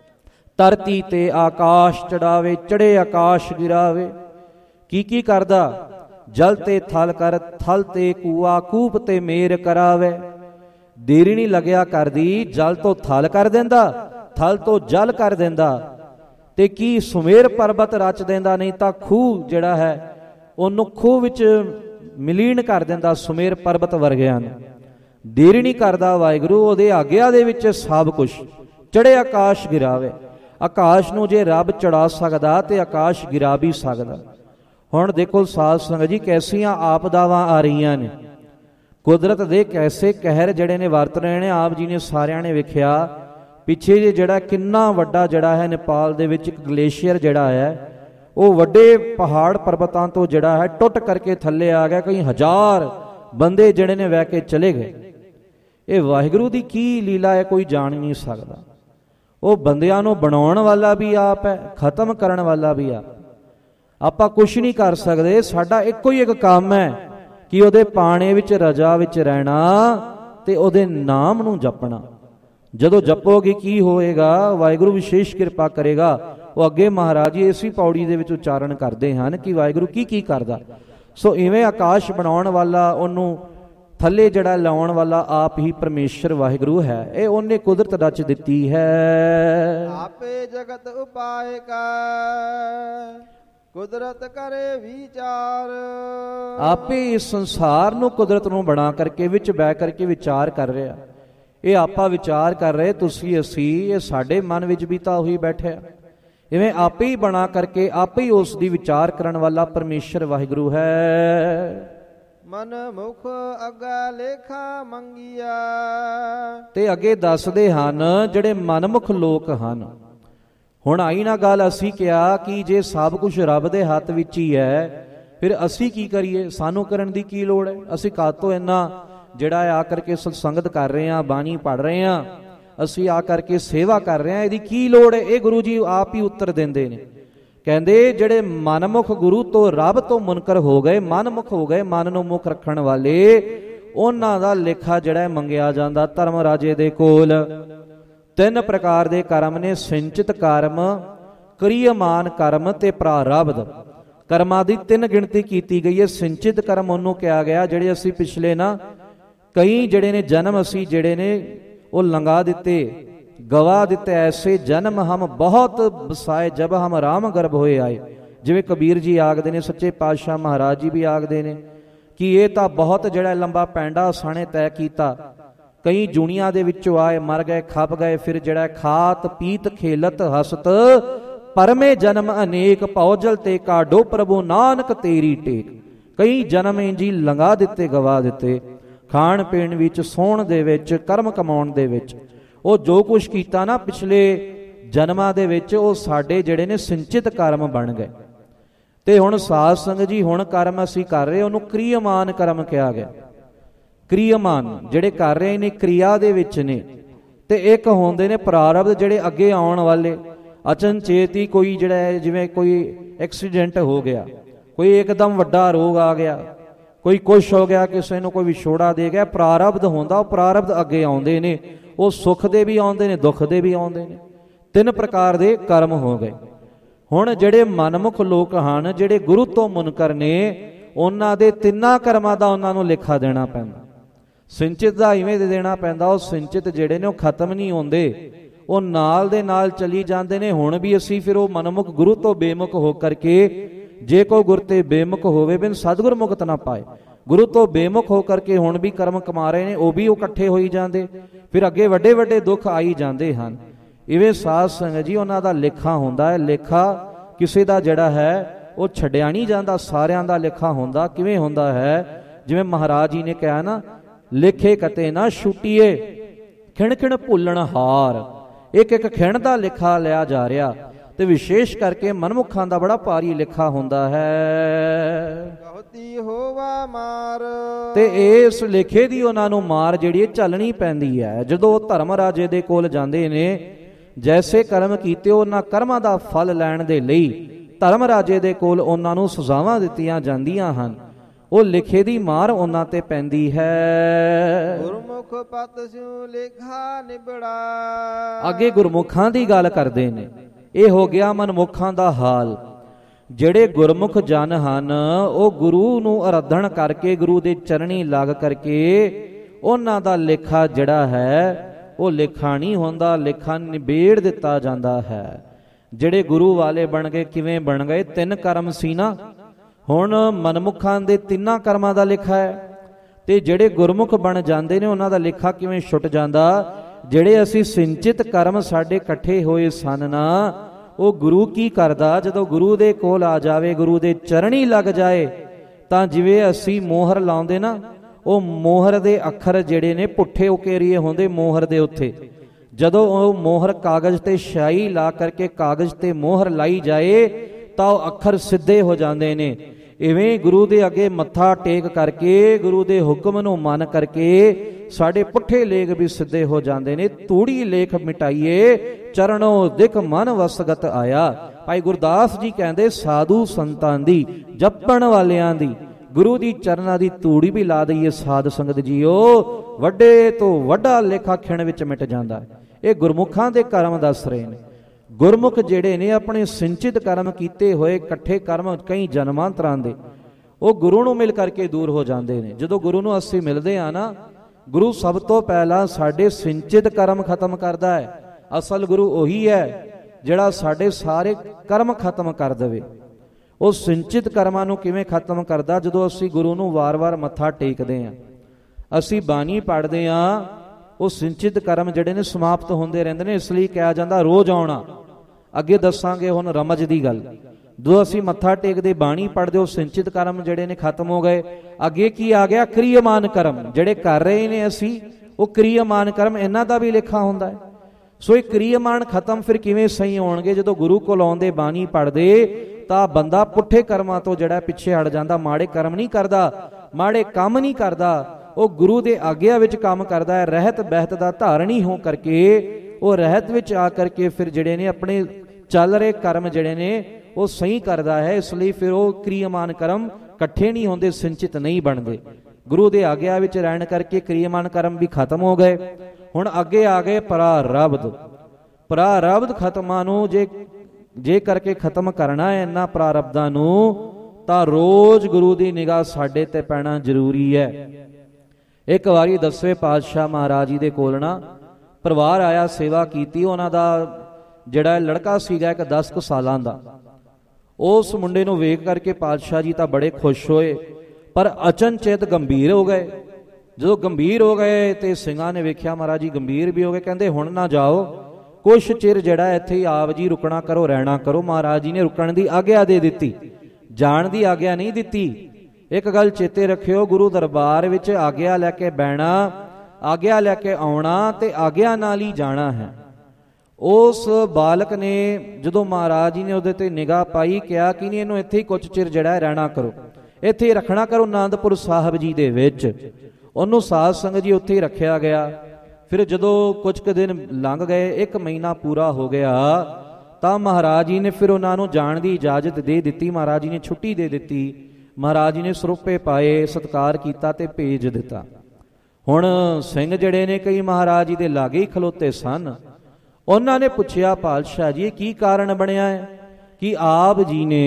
ਧਰਤੀ ਤੇ ਆਕਾਸ਼ ਚੜਾਵੇ, ਚੜੇ ਆਕਾਸ਼ ਗਿਰਾਵੇ। ਕੀ ਕੀ ਕਰਦਾ, ਜਲ ਤੇ ਥਲ ਕਰ, ਥਲ ਤੇ ਕੂਆ, ਕੂਪ ਤੇ ਮੇਰ ਕਰਾਵੇ। ਦੇਰੀ ਨਹੀਂ ਲੱਗਿਆ ਕਰਦੀ। ਜਲ ਤੋਂ ਥਲ ਕਰ ਦਿੰਦਾ, ਥਲ ਤੋਂ ਜਲ ਕਰ ਦਿੰਦਾ ਤੇ ਕੀ ਸੁਮੇਰ ਪਰਬਤ ਰਚ ਦਿੰਦਾ। ਨਹੀਂ ਤਾਂ ਖੂਹ ਜਿਹੜਾ ਹੈ ਉਹਨੂੰ ਖੂਹ ਵਿੱਚ ਮਿਲੀਨ ਕਰ ਦਿੰਦਾ, ਸੁਮੇਰ ਪਰਬਤ ਵਰਗਿਆਂ ਨੂੰ। ਦੇਰੀ ਨਹੀਂ ਕਰਦਾ ਵਾਹਿਗੁਰੂ, ਉਹਦੇ ਆਗਿਆ ਦੇ ਵਿੱਚ ਸਭ ਕੁਝ। ਚੜੇ ਆਕਾਸ਼ ਗਿਰਾਵੇ। ਆਕਾਸ਼ ਨੂੰ ਜੇ ਰੱਬ ਚੜਾ ਸਕਦਾ ਤੇ ਆਕਾਸ਼ ਗਿਰਾ ਵੀ ਸਕਦਾ। ਹੁਣ ਦੇਖੋ ਸਾਧ ਸੰਗਤ ਜੀ, ਕੈਸੀਆਂ ਆਪਦਾਵਾਂ ਆ ਰਹੀਆਂ ਨੇ। ਕੁਦਰਤ ਦੇ ਕੈਸੇ ਕਹਿਰ ਜਿਹੜੇ ਨੇ ਵਰਤ ਰਹੇ ਨੇ। ਆਪ ਜੀ ਨੇ ਸਾਰਿਆਂ ਨੇ ਵੇਖਿਆ ਪਿੱਛੇ ਜੇ ਜਿਹੜਾ ਕਿੰਨਾ ਵੱਡਾ ਜਿਹੜਾ ਹੈ ਨੇਪਾਲ ਦੇ ਵਿੱਚ ਇੱਕ ਗਲੇਸ਼ੀਅਰ ਜਿਹੜਾ ਹੈ, ਉਹ ਵੱਡੇ ਪਹਾੜ ਪਰਬਤਾਂ ਤੋਂ ਜਿਹੜਾ ਹੈ ਟੁੱਟ ਕਰਕੇ ਥੱਲੇ ਆ ਗਿਆ। ਕਈ ਹਜ਼ਾਰ ਬੰਦੇ ਜਿਹੜੇ ਨੇ ਵਹਿ ਕੇ ਚਲੇ ਗਏ। ਇਹ ਵਾਹਿਗੁਰੂ ਦੀ ਕੀ ਲੀਲਾ ਹੈ, ਕੋਈ ਜਾਣ ਨਹੀਂ ਸਕਦਾ। ਉਹ ਬੰਦਿਆਂ ਨੂੰ ਬਣਾਉਣ ਵਾਲਾ ਵੀ ਆਪ ਹੈ, ਖਤਮ ਕਰਨ ਵਾਲਾ ਵੀ ਆਪ। ਆਪਾਂ ਕੁਛ ਨਹੀਂ ਕਰ ਸਕਦੇ। ਸਾਡਾ ਇੱਕੋ ਹੀ ਇੱਕ ਕੰਮ ਹੈ ਕਿ ਉਹਦੇ ਪਾਣੇ ਵਿੱਚ, ਰਜਾ ਵਿੱਚ ਰਹਿਣਾ ਤੇ ਉਹਦੇ ਨਾਮ ਨੂੰ ਜਪਣਾ। ਜਦੋਂ ਜਪੋਗੇ ਕੀ ਹੋਏਗਾ, ਵਾਹਿਗੁਰੂ ਵਿਸ਼ੇਸ਼ ਕਿਰਪਾ ਕਰੇਗਾ। ਉਹ ਅੱਗੇ ਮਹਾਰਾਜ ਜੀ ਇਸੇ ਪੌੜੀ ਦੇ ਵਿੱਚ ਉਚਾਰਨ ਕਰਦੇ ਹਨ ਕਿ ਵਾਹਿਗੁਰੂ ਕੀ ਕੀ ਕਰਦਾ। ਸੋ ਇਵੇਂ ਆਕਾਸ਼ ਬਣਾਉਣ ਵਾਲਾ, ਉਹਨੂੰ ਥੱਲੇ ਜਿਹੜਾ ਲਾਉਣ ਵਾਲਾ ਆਪ ਹੀ ਪਰਮੇਸ਼ਰ ਵਾਹਿਗੁਰੂ ਹੈ। ਇਹ ਉਹਨੇ ਕੁਦਰਤ ਰਚ ਦਿੱਤੀ ਹੈ। ਆਪੇ ਜਗਤ ਉਪਾਇ ਕਾ ਕੁਦਰਤ ਕਰੇ ਵਿਚਾਰ। ਆਪੇ ਇਸ ਸੰਸਾਰ ਨੂੰ, ਕੁਦਰਤ ਨੂੰ ਬਣਾ ਕਰਕੇ ਵਿੱਚ ਬਹਿ ਕਰਕੇ ਵਿਚਾਰ ਕਰ ਰਿਹਾ। ਇਹ ਆਪਾਂ ਵਿਚਾਰ ਕਰ ਰਹੇ, ਤੁਸੀਂ ਅਸੀਂ, ਇਹ ਸਾਡੇ ਮਨ ਵਿੱਚ ਵੀ ਤਾਂ ਉਹੀ ਬੈਠਿਆ। ਇਵੇਂ ਆਪੇ ਹੀ ਬਣਾ ਕਰਕੇ ਆਪੇ ਹੀ ਉਸ ਦੀ ਵਿਚਾਰ ਕਰਨ ਵਾਲਾ ਪਰਮੇਸ਼ਰ ਵਾਹਿਗੁਰੂ ਹੈ। ਮਨ ਮੁਖ ਅੱਗਾ ਲੇਖਾ ਮੰਗਿਆ। ਤੇ ਅੱਗੇ ਦੱਸਦੇ ਹਨ ਜਿਹੜੇ ਮਨਮੁਖ ਲੋਕ ਹਨ। ਹੁਣ ਆਈ ਨਾ ਗੱਲ, ਅਸੀਂ ਕਿਹਾ ਕਿ ਜੇ ਸਭ ਕੁਝ ਰੱਬ ਦੇ ਹੱਥ ਵਿੱਚ ਹੀ ਹੈ, ਫਿਰ ਅਸੀਂ ਕੀ ਕਰੀਏ? ਸਾਨੂੰ ਕਰਨ ਦੀ ਕੀ ਲੋੜ ਹੈ? ਅਸੀਂ ਕਾਤੋਂ ਇੰਨਾ ਜਿਹੜਾ ਆ ਕਰਕੇ ਸਤਸੰਗਤ ਕਰ ਰਹੇ ਹਾਂ, ਬਾਣੀ ਪੜ੍ਹ ਰਹੇ ਹਾਂ, ਅਸੀਂ ਆ ਕਰਕੇ ਸੇਵਾ ਕਰ ਰਹੇ ਹਾਂ, ਇਹਦੀ ਕੀ ਲੋੜ ਹੈ? ਇਹ ਗੁਰੂ ਜੀ ਆਪ ਹੀ ਉੱਤਰ ਦਿੰਦੇ ਨੇ। ਕਹਿੰਦੇ ਜਿਹੜੇ ਮਨਮੁਖ ਗੁਰੂ ਤੋਂ, ਰੱਬ ਤੋਂ ਮੁਨਕਰ ਹੋ ਗਏ, ਮਨਮੁਖ ਹੋ ਗਏ, ਮਨ ਨੂੰ ਮੁੱਖ ਰੱਖਣ ਵਾਲੇ, ਉਹਨਾਂ ਦਾ ਲੇਖਾ ਜਿਹੜਾ ਮੰਗਿਆ ਜਾਂਦਾ ਧਰਮ ਰਾਜੇ ਦੇ ਕੋਲ। 3 ਪ੍ਰਕਾਰ ਦੇ ਕਰਮ ਨੇ, ਸੰਚਿਤ ਕਰਮ, ਕ੍ਰਿਯਮਾਨ ਕਰਮ ਤੇ ਪ੍ਰਾਰਬਧ। ਕਰਮਾਂ ਦੀ 3 ਗਿਣਤੀ ਕੀਤੀ ਗਈ ਹੈ। ਸੰਚਿਤ ਕਰਮ ਉਹਨੂੰ ਕਿਹਾ ਗਿਆ ਜਿਹੜੇ ਅਸੀਂ ਪਿਛਲੇ ਨਾ ਕਈ ਜਿਹੜੇ ਨੇ ਜਨਮ ਅਸੀਂ ਜਿਹੜੇ ਨੇ ਉਹ ਲੰਘਾ ਦਿੱਤੇ, ਗਵਾ ਦਿੱਤੇ। ਐਸੇ ਜਨਮ ਹਮ ਬਹੁਤ ਬਸਾਏ ਜਬ ਹਮ ਰਾਮ ਗਰਭ ਹੋਏ ਆਏ। ਜਿਵੇਂ ਕਬੀਰ ਜੀ ਆਖਦੇ ਨੇ, ਸੱਚੇ ਪਾਤਸ਼ਾਹ ਮਹਾਰਾਜ ਜੀ ਵੀ ਆਖਦੇ ਨੇ ਕਿ ਇਹ ਤਾਂ ਬਹੁਤ ਜਿਹੜਾ ਲੰਬਾ ਪੈਂਡਾ ਸਾਣੇ ਤੈਅ ਕੀਤਾ। ਕਈ ਜੁਨੀਆਂ ਦੇ ਵਿੱਚੋਂ ਆਏ, ਮਰ ਗਏ, ਖੱਪ ਗਏ, ਫਿਰ ਜਿਹੜਾ ਖਾਤ ਪੀਤ ਖੇਲਤ ਹਸਤ ਪਰਮੇ ਜਨਮ ਅਨੇਕ ਭਉਜਲ ਤੇ ਕਾਢੋ ਪ੍ਰਭੂ ਨਾਨਕ ਤੇਰੀ ਟੇਕ। ਕਈ ਜਨਮ ਇੰਜੀ ਲੰਘਾ ਦਿੱਤੇ, ਗਵਾ ਦਿੱਤੇ। ਖਾਣ ਪੀਣ ਵਿੱਚ, ਸੌਣ ਦੇ ਵਿੱਚ, ਕਰਮ ਕਮਾਉਣ ਦੇ ਵਿੱਚ, ਉਹ ਜੋ ਕੁਛ ਕੀਤਾ ਨਾ ਪਿਛਲੇ ਜਨਮਾਂ ਦੇ ਵਿੱਚ, ਉਹ ਸਾਡੇ ਜਿਹੜੇ ਨੇ ਸੰਚਿਤ ਕਰਮ ਬਣ ਗਏ। ਤੇ ਹੁਣ ਸਾਧ ਸੰਗਤ ਜੀ ਹੁਣ ਕਰਮ ਅਸੀਂ ਕਰ ਰਹੇ, ਉਹਨੂੰ ਕ੍ਰਿਯਮਾਨ ਕਰਮ ਕਿਹਾ ਗਿਆ। ਕ੍ਰਿਯਮਾਨ ਜਿਹੜੇ ਕਰ ਰਹੇ ਨੇ, ਕਿਰਿਆ ਦੇ ਵਿੱਚ ਨੇ। ਤੇ ਇੱਕ ਹੁੰਦੇ ਨੇ ਪ੍ਰਾਰਬਧ, ਜਿਹੜੇ ਅੱਗੇ ਆਉਣ ਵਾਲੇ। ਅਚਨਚੇਤ ਹੀ ਕੋਈ ਜਿਹੜਾ ਹੈ, ਜਿਵੇਂ ਕੋਈ ਐਕਸੀਡੈਂਟ ਹੋ ਗਿਆ, ਕੋਈ ਇੱਕਦਮ ਵੱਡਾ ਰੋਗ ਆ ਗਿਆ, ਕੋਈ ਕੁਛ ਹੋ ਗਿਆ, ਕਿਸੇ ਨੂੰ ਕੋਈ ਵਿਛੋੜਾ ਦੇ ਗਿਆ, ਪ੍ਰਾਰਬਧ ਹੁੰਦਾ। ਉਹ ਪ੍ਰਾਰਬਧ ਅੱਗੇ ਆਉਂਦੇ ਨੇ, ਉਹ ਸੁੱਖ ਦੇ ਵੀ ਆਉਂਦੇ ਨੇ, ਦੁੱਖ ਦੇ ਵੀ ਆਉਂਦੇ ਨੇ। 3 ਪ੍ਰਕਾਰ ਦੇ ਕਰਮ ਹੋ ਗਏ। ਹੁਣ ਜਿਹੜੇ ਮਨਮੁਖ ਲੋਕ ਹਨ, ਜਿਹੜੇ ਗੁਰੂ ਤੋਂ ਮੁਨਕਰ ਨੇ, ਉਹਨਾਂ ਦੇ 3 ਕਰਮਾਂ ਦਾ ਉਹਨਾਂ ਨੂੰ ਲੇਖਾ ਦੇਣਾ ਪੈਂਦਾ। ਸਿੰਚਿਤ ਦਾ ਇਵੇਂ ਦੇ ਦੇਣਾ ਪੈਂਦਾ। ਉਹ ਸਿੰਚਿਤ ਜਿਹੜੇ ਨੇ ਉਹ ਖਤਮ ਨਹੀਂ ਹੁੰਦੇ, ਉਹ ਨਾਲ ਦੇ ਨਾਲ ਚਲੀ ਜਾਂਦੇ ਨੇ। ਹੁਣ ਵੀ ਅਸੀਂ ਫਿਰ ਉਹ ਮਨਮੁਖ ਗੁਰੂ ਤੋਂ ਬੇਮੁਖ ਹੋ ਕਰਕੇ, ਜੇ ਕੋਈ ਗੁਰ ਤੇ ਬੇਮੁਖ ਹੋਵੇ ਬਿਨ ਸਤਿਗੁਰ ਮੁਕਤ ਨਾ ਪਾਏ, ਗੁਰੂ ਤੋਂ ਬੇਮੁਖ ਹੋ ਕਰਕੇ ਹੁਣ ਵੀ ਕਰਮ ਕਮਾ ਰਹੇ ਨੇ। ਉਹ ਵੀ ਉਹ ਇਕੱਠੇ ਹੋਈ ਜਾਂਦੇ, ਫਿਰ ਅੱਗੇ ਵੱਡੇ ਵੱਡੇ ਦੁੱਖ ਆਈ ਜਾਂਦੇ ਹਨ। ਇਵੇਂ ਸਾਧ ਸੰਗਤ ਜੀ ਉਹਨਾਂ ਦਾ ਲੇਖਾ ਹੁੰਦਾ ਹੈ। ਲੇਖਾ ਕਿਸੇ ਦਾ ਜਿਹੜਾ ਹੈ ਉਹ ਛੱਡਿਆ ਨਹੀਂ ਜਾਂਦਾ, ਸਾਰਿਆਂ ਦਾ ਲੇਖਾ ਹੁੰਦਾ। ਕਿਵੇਂ ਹੁੰਦਾ ਹੈ? ਜਿਵੇਂ ਮਹਾਰਾਜ ਜੀ ਨੇ ਕਿਹਾ ਨਾ, ਲੇਖੇ ਕਤੇ ਨਾ ਛੁੱਟੀਏ, ਖਿਣ ਖਿਣ ਭੁੱਲਣ ਹਾਰ। ਇੱਕ ਇੱਕ ਖਿਣ ਦਾ ਲੇਖਾ ਲਿਆ ਜਾ ਰਿਹਾ। ਤੇ ਵਿਸ਼ੇਸ਼ ਕਰਕੇ ਮਨਮੁਖਾਂ ਦਾ ਬੜਾ ਭਾਰੀ ਲੇਖਾ ਹੁੰਦਾ ਹੈ। ਕਹਤੀ ਹੋਵਾ ਮਾਰ। ਤੇ ਇਸ ਲੇਖੇ ਦੀ ਉਹਨਾਂ ਨੂੰ ਮਾਰ ਜਿਹੜੀ ਝੱਲਣੀ ਪੈਂਦੀ ਹੈ। ਜਦੋਂ ਉਹ ਧਰਮ ਰਾਜੇ ਦੇ ਕੋਲ ਜਾਂਦੇ ਨੇ, ਜੈਸੇ ਕਰਮ ਕੀਤੇ ਉਹਨਾਂ ਕਰਮਾਂ ਦਾ ਫਲ ਲੈਣ ਦੇ ਲਈ ਧਰਮ ਰਾਜੇ ਦੇ ਕੋਲ ਉਹਨਾਂ ਨੂੰ ਸਜ਼ਾਵਾਂ ਦਿੱਤੀਆਂ ਜਾਂਦੀਆਂ ਹਨ। ਉਹ ਲਿਖੇ ਦੀ ਮਾਰ ਉਹਨਾਂ ਤੇ ਪੈਂਦੀ ਹੈ। ਗੁਰਮੁਖ ਪਤ ਸਿਉ ਲੇਖਾ ਨਿਬੜਾ। ਅੱਗੇ ਗੁਰਮੁਖਾਂ ਦੀ ਗੱਲ ਕਰਦੇ ਨੇ। ਇਹ ਹੋ ਗਿਆ ਮਨਮੁਖਾਂ ਦਾ ਹਾਲ। ਜਿਹੜੇ ਗੁਰਮੁਖ ਜਨ ਹਨ, ਉਹ ਗੁਰੂ ਨੂੰ ਅਰਾਧਨ ਕਰਕੇ, ਗੁਰੂ ਦੇ ਚਰਣੀ ਲੱਗ ਕਰਕੇ ਉਹਨਾਂ ਦਾ ਲੇਖਾ ਜਿਹੜਾ ਹੈ ਉਹ ਲੇਖਾ ਨਹੀਂ ਹੁੰਦਾ, ਲੇਖਾ ਨਿਬੇੜ ਦਿੱਤਾ ਜਾਂਦਾ ਹੈ। ਜਿਹੜੇ ਗੁਰੂ ਵਾਲੇ ਬਣ ਗਏ, ਕਿਵੇਂ ਬਣ ਗਏ? 3 ਕਰਮ ਸੀ ਨਾ। ਹੁਣ ਮਨਮੁਖਾਂ ਦੇ 3 ਕਰਮਾਂ ਦਾ ਲੇਖਾ ਹੈ। ਤੇ ਜਿਹੜੇ ਗੁਰਮੁਖ ਬਣ ਜਾਂਦੇ ਨੇ, ਉਹਨਾਂ ਦਾ ਲੇਖਾ ਕਿਵੇਂ ਛੁੱਟ ਜਾਂਦਾ? ਜਿਹੜੇ ਅਸੀਂ ਸਿੰਚਿਤ ਕਰਮ ਸਾਡੇ ਇਕੱਠੇ ਹੋਏ ਸਨ ਨਾ, ਉਹ ਗੁਰੂ ਕੀ ਕਰਦਾ? ਜਦੋਂ ਗੁਰੂ ਦੇ ਕੋਲ ਆ ਜਾਵੇ, ਗੁਰੂ ਦੇ ਚਰਣੀ ਲੱਗ ਜਾਏ, ਤਾਂ ਜਿਵੇਂ ਅਸੀਂ ਮੋਹਰ ਲਾਉਂਦੇ ਨਾ, ਉਹ ਮੋਹਰ ਦੇ ਅੱਖਰ ਜਿਹੜੇ ਨੇ ਪੁੱਠੇ ਉਕੇਰੀਏ ਹੁੰਦੇ ਮੋਹਰ ਦੇ ਉੱਤੇ। ਜਦੋਂ ਉਹ ਮੋਹਰ ਕਾਗਜ਼ ਤੇ ਸ਼ਾਈ ਲਾ ਕਰਕੇ ਕਾਗਜ਼ ਤੇ ਮੋਹਰ ਲਾਈ ਜਾਏ ਤਾਂ ਉਹ ਅੱਖਰ ਸਿੱਧੇ ਹੋ ਜਾਂਦੇ ਨੇ। ਇਵੇਂ ਗੁਰੂ ਦੇ ਅੱਗੇ ਮੱਥਾ ਟੇਕ ਕਰਕੇ, ਗੁਰੂ ਦੇ ਹੁਕਮ ਨੂੰ ਮੰਨ ਕਰਕੇ ਸਾਡੇ ਪੁੱਠੇ ਲੇਖ ਵੀ ਸਿੱਧੇ ਹੋ ਜਾਂਦੇ ਨੇ। ਤੂੜੀ ਲੇਖ ਮਿਟਾਈਏ, ਚਰਣੋਂ ਦਿਖ ਮਨ ਵਸਗਤ ਆਇਆ। ਭਾਈ ਗੁਰਦਾਸ ਜੀ ਕਹਿੰਦੇ, ਸਾਧੂ ਸੰਤਾਂ ਦੀ, ਜਪਣ ਵਾਲਿਆਂ ਦੀ, ਗੁਰੂ ਦੀ ਚਰਨਾਂ ਦੀ ਤੂੜੀ ਵੀ ਲਾ ਦਈਏ ਸਾਧ ਸੰਗਤ ਜੀਓ, ਵੱਡੇ ਤੋਂ ਵੱਡਾ ਲੇਖਾ ਖਿਣ ਵਿੱਚ ਮਿਟ ਜਾਂਦਾ। ਇਹ ਗੁਰਮੁਖਾਂ ਦੇ ਕਰਮ ਦੱਸ ਰਹੇ ਨੇ। ਗੁਰਮੁਖ ਜਿਹੜੇ ਨੇ ਆਪਣੇ ਸਿੰਚਿਤ ਕਰਮ ਕੀਤੇ ਹੋਏ ਇਕੱਠੇ ਕਰਮ ਕਈ ਜਨਮਾਂਤਰਾਂ ਦੇ, ਉਹ ਗੁਰੂ ਨੂੰ ਮਿਲ ਕਰਕੇ ਦੂਰ ਹੋ ਜਾਂਦੇ ਨੇ। ਜਦੋਂ ਗੁਰੂ ਨੂੰ ਅਸੀਂ ਮਿਲਦੇ ਆ ਨਾ, ਗੁਰੂ ਸਭ ਤੋਂ ਪਹਿਲਾਂ ਸਾਡੇ ਸਿੰਚਿਤ ਕਰਮ ਖਤਮ ਕਰਦਾ ਹੈ। ਅਸਲ ਗੁਰੂ ਉਹੀ ਹੈ ਜਿਹੜਾ ਸਾਡੇ ਸਾਰੇ ਕਰਮ ਖਤਮ ਕਰ ਦੇਵੇ। ਉਹ ਸਿੰਚਿਤ ਕਰਮਾਂ ਨੂੰ ਕਿਵੇਂ ਖਤਮ ਕਰਦਾ? ਜਦੋਂ ਅਸੀਂ ਗੁਰੂ ਨੂੰ ਵਾਰ-ਵਾਰ ਮੱਥਾ ਟੇਕਦੇ ਹਾਂ, ਅਸੀਂ ਬਾਣੀ ਪੜ੍ਹਦੇ ਹਾਂ, ਉਹ ਸਿੰਚਿਤ ਕਰਮ ਜਿਹੜੇ ਨੇ ਸਮਾਪਤ ਹੁੰਦੇ ਰਹਿੰਦੇ ਨੇ। ਇਸ ਲਈ ਕਿਹਾ ਜਾਂਦਾ ਰੋਜ਼ ਆਉਣਾ। ਅੱਗੇ ਦੱਸਾਂਗੇ ਹੁਣ ਰਮਜ ਦੀ ਗੱਲ। ਜਦੋਂ ਅਸੀਂ ਮੱਥਾ ਟੇਕਦੇ, ਬਾਣੀ ਪੜ੍ਹਦੇ, ਉਹ ਸਿੰਚਿਤ ਕਰਮ ਜਿਹੜੇ ਨੇ ਖਤਮ ਹੋ ਗਏ। ਅੱਗੇ ਕੀ ਆ ਗਿਆ? ਕ੍ਰਿਯਮਾਨ ਕਰਮ ਜਿਹੜੇ ਕਰ ਰਹੇ ਨੇ ਅਸੀਂ, ਉਹ ਕ੍ਰਿਯਮਾਨ ਕਰਮ, ਇਹਨਾਂ ਦਾ ਵੀ ਲੇਖਾ ਹੁੰਦਾ ਹੈ। ਸੋ ਇਹ ਕ੍ਰਿਯਮਾਨ ਖਤਮ ਫਿਰ ਕਿਵੇਂ ਸਹੀ ਹੋਣਗੇ? ਜਦੋਂ ਗੁਰੂ ਕੋਲ ਆਉਂਦੇ, ਬਾਣੀ ਪੜ੍ਹਦੇ, ਤਾਂ ਬੰਦਾ ਪੁੱਠੇ ਕਰਮਾਂ ਤੋਂ ਜਿਹੜਾ ਪਿੱਛੇ ਹਟ ਜਾਂਦਾ। ਮਾੜੇ ਕਰਮ ਨਹੀਂ ਕਰਦਾ, ਮਾੜੇ ਕੰਮ ਨਹੀਂ ਕਰਦਾ, ਉਹ ਗੁਰੂ ਦੇ ਆਗਿਆ ਵਿੱਚ ਕੰਮ ਕਰਦਾ ਹੈ। ਰਹਿਤ ਬਹਿਤ ਦਾ ਧਾਰਣੀ ਹੋ ਕਰਕੇ, ਉਹ ਰਹਿਤ ਵਿੱਚ ਆ ਕਰਕੇ ਫਿਰ ਜਿਹੜੇ ਨੇ ਆਪਣੇ ਚੱਲ ਰਹੇ ਕਰਮ ਜਿਹੜੇ ਨੇ ਉਹ ਸਹੀ ਕਰਦਾ ਹੈ। ਇਸ ਲਈ ਫਿਰ ਉਹ ਕ੍ਰਿਯਮਾਨ ਕਰਮ ਇਕੱਠੇ ਨਹੀਂ ਹੁੰਦੇ, ਸਿੰਚਿਤ ਨਹੀਂ ਬਣਦੇ। ਗੁਰੂ ਦੇ ਆਗਿਆ ਵਿੱਚ ਰਹਿਣ ਕਰਕੇ ਕ੍ਰਿਯਮਾਨ ਕਰਮ ਵੀ ਖਤਮ ਹੋ ਗਏ। ਹੁਣ ਅੱਗੇ ਆ ਗਏ ਪ੍ਰਾਰਬਧ। ਪ੍ਰਾਰਬਧ ਖਤਮਾਂ ਨੂੰ ਜੇ ਕਰਕੇ ਖਤਮ ਕਰਨਾ ਹੈ ਇਹਨਾਂ ਪ੍ਰਾਰਬਧਾਂ ਨੂੰ, ਤਾਂ ਰੋਜ਼ ਗੁਰੂ ਦੀ ਨਿਗਾਹ ਸਾਡੇ ਤੇ ਪੈਣਾ ਜ਼ਰੂਰੀ ਹੈ। ਇੱਕ ਵਾਰੀ 10ਵੇਂ ਪਾਤਸ਼ਾਹ ਮਹਾਰਾਜ ਜੀ ਦੇ ਕੋਲ ਨਾ ਪਰਿਵਾਰ ਆਇਆ, ਸੇਵਾ ਕੀਤੀ। ਉਹਨਾਂ ਦਾ ਜਿਹੜਾ ਲੜਕਾ ਸੀਗਾ ਇੱਕ 10 ਕੁ ਸਾਲਾਂ ਦਾ। ਉਸ ਮੁੰਡੇ ਨੂੰ ਵੇਖ ਕਰਕੇ ਪਾਤਸ਼ਾਹ ਜੀ ਤਾਂ ਬੜੇ ਖੁਸ਼ ਹੋਏ, ਪਰ ਅਚਨਚੇਤ ਗੰਭੀਰ ਹੋ ਗਏ। ਜਦੋਂ ਗੰਭੀਰ ਹੋ ਗਏ ਤੇ ਸਿੰਘਾਂ ਨੇ ਵੇਖਿਆ ਮਹਾਰਾਜ ਜੀ ਗੰਭੀਰ ਵੀ ਹੋ ਗਏ। ਕਹਿੰਦੇ ਹੁਣ ਨਾ ਜਾਓ, ਕੁਛ ਚਿਰ ਜਿਹੜਾ ਇੱਥੇ ਹੀ ਆਪ ਜੀ ਰੁਕਣਾ ਕਰੋ, ਰਹਿਣਾ ਕਰੋ। ਮਹਾਰਾਜ ਜੀ ਨੇ ਰੁਕਣ ਦੀ ਆਗਿਆ ਦੇ ਦਿੱਤੀ, ਜਾਣ ਦੀ ਆਗਿਆ ਨਹੀਂ ਦਿੱਤੀ। ਇੱਕ ਗੱਲ ਚੇਤੇ ਰੱਖਿਓ, ਗੁਰੂ ਦਰਬਾਰ ਵਿੱਚ ਆਗਿਆ ਲੈ ਕੇ ਬਹਿਣਾ, ਆਗਿਆ ਲੈ ਕੇ ਆਉਣਾ ਤੇ ਆਗਿਆ ਨਾਲ ਹੀ ਜਾਣਾ ਹੈ। ਉਸ ਬਾਲਕ ਨੇ ਜਦੋਂ ਮਹਾਰਾਜ ਜੀ ਨੇ ਉਹਦੇ ਤੇ ਨਿਗਾਹ ਪਾਈ, ਕਿਹਾ ਕਿ ਨਹੀਂ ਇਹਨੂੰ ਇੱਥੇ ਹੀ ਕੁਝ ਚਿਰ ਜਿਹੜਾ ਰਹਿਣਾ ਕਰੋ, ਇੱਥੇ ਹੀ ਰੱਖਣਾ ਕਰੋ ਅਨੰਦਪੁਰ ਸਾਹਿਬ ਜੀ ਦੇ ਵਿੱਚ। ਉਹਨੂੰ ਸਾਧ ਸੰਗਤ ਜੀ ਉੱਥੇ ਹੀ ਰੱਖਿਆ ਗਿਆ। ਫਿਰ ਜਦੋਂ ਕੁਝ ਕੁ ਦਿਨ ਲੰਘ ਗਏ, 1 ਮਹੀਨਾ ਪੂਰਾ ਹੋ ਗਿਆ, ਤਾਂ ਮਹਾਰਾਜ ਜੀ ਨੇ ਫਿਰ ਉਹਨਾਂ ਨੂੰ ਜਾਣ ਦੀ ਇਜਾਜ਼ਤ ਦੇ ਦਿੱਤੀ। ਮਹਾਰਾਜ ਜੀ ਨੇ ਛੁੱਟੀ ਦੇ ਦਿੱਤੀ। ਮਹਾਰਾਜ ਜੀ ਨੇ ਸਰੂਪੇ ਪਾਏ, ਸਤਿਕਾਰ ਕੀਤਾ ਤੇ ਭੇਜ ਦਿੱਤਾ। ਹੁਣ ਸਿੰਘ ਜਿਹੜੇ ਨੇ ਕਈ ਮਹਾਰਾਜ ਜੀ ਦੇ ਲਾਗੇ ਹੀ ਖਲੋਤੇ ਸਨ। ਉਹਨਾਂ ਨੇ ਪੁੱਛਿਆ, ਪਾਤਸ਼ਾਹ ਜੀ ਇਹ ਕੀ ਕਾਰਨ ਬਣਿਆ ਹੈ ਕਿ ਆਪ ਜੀ ਨੇ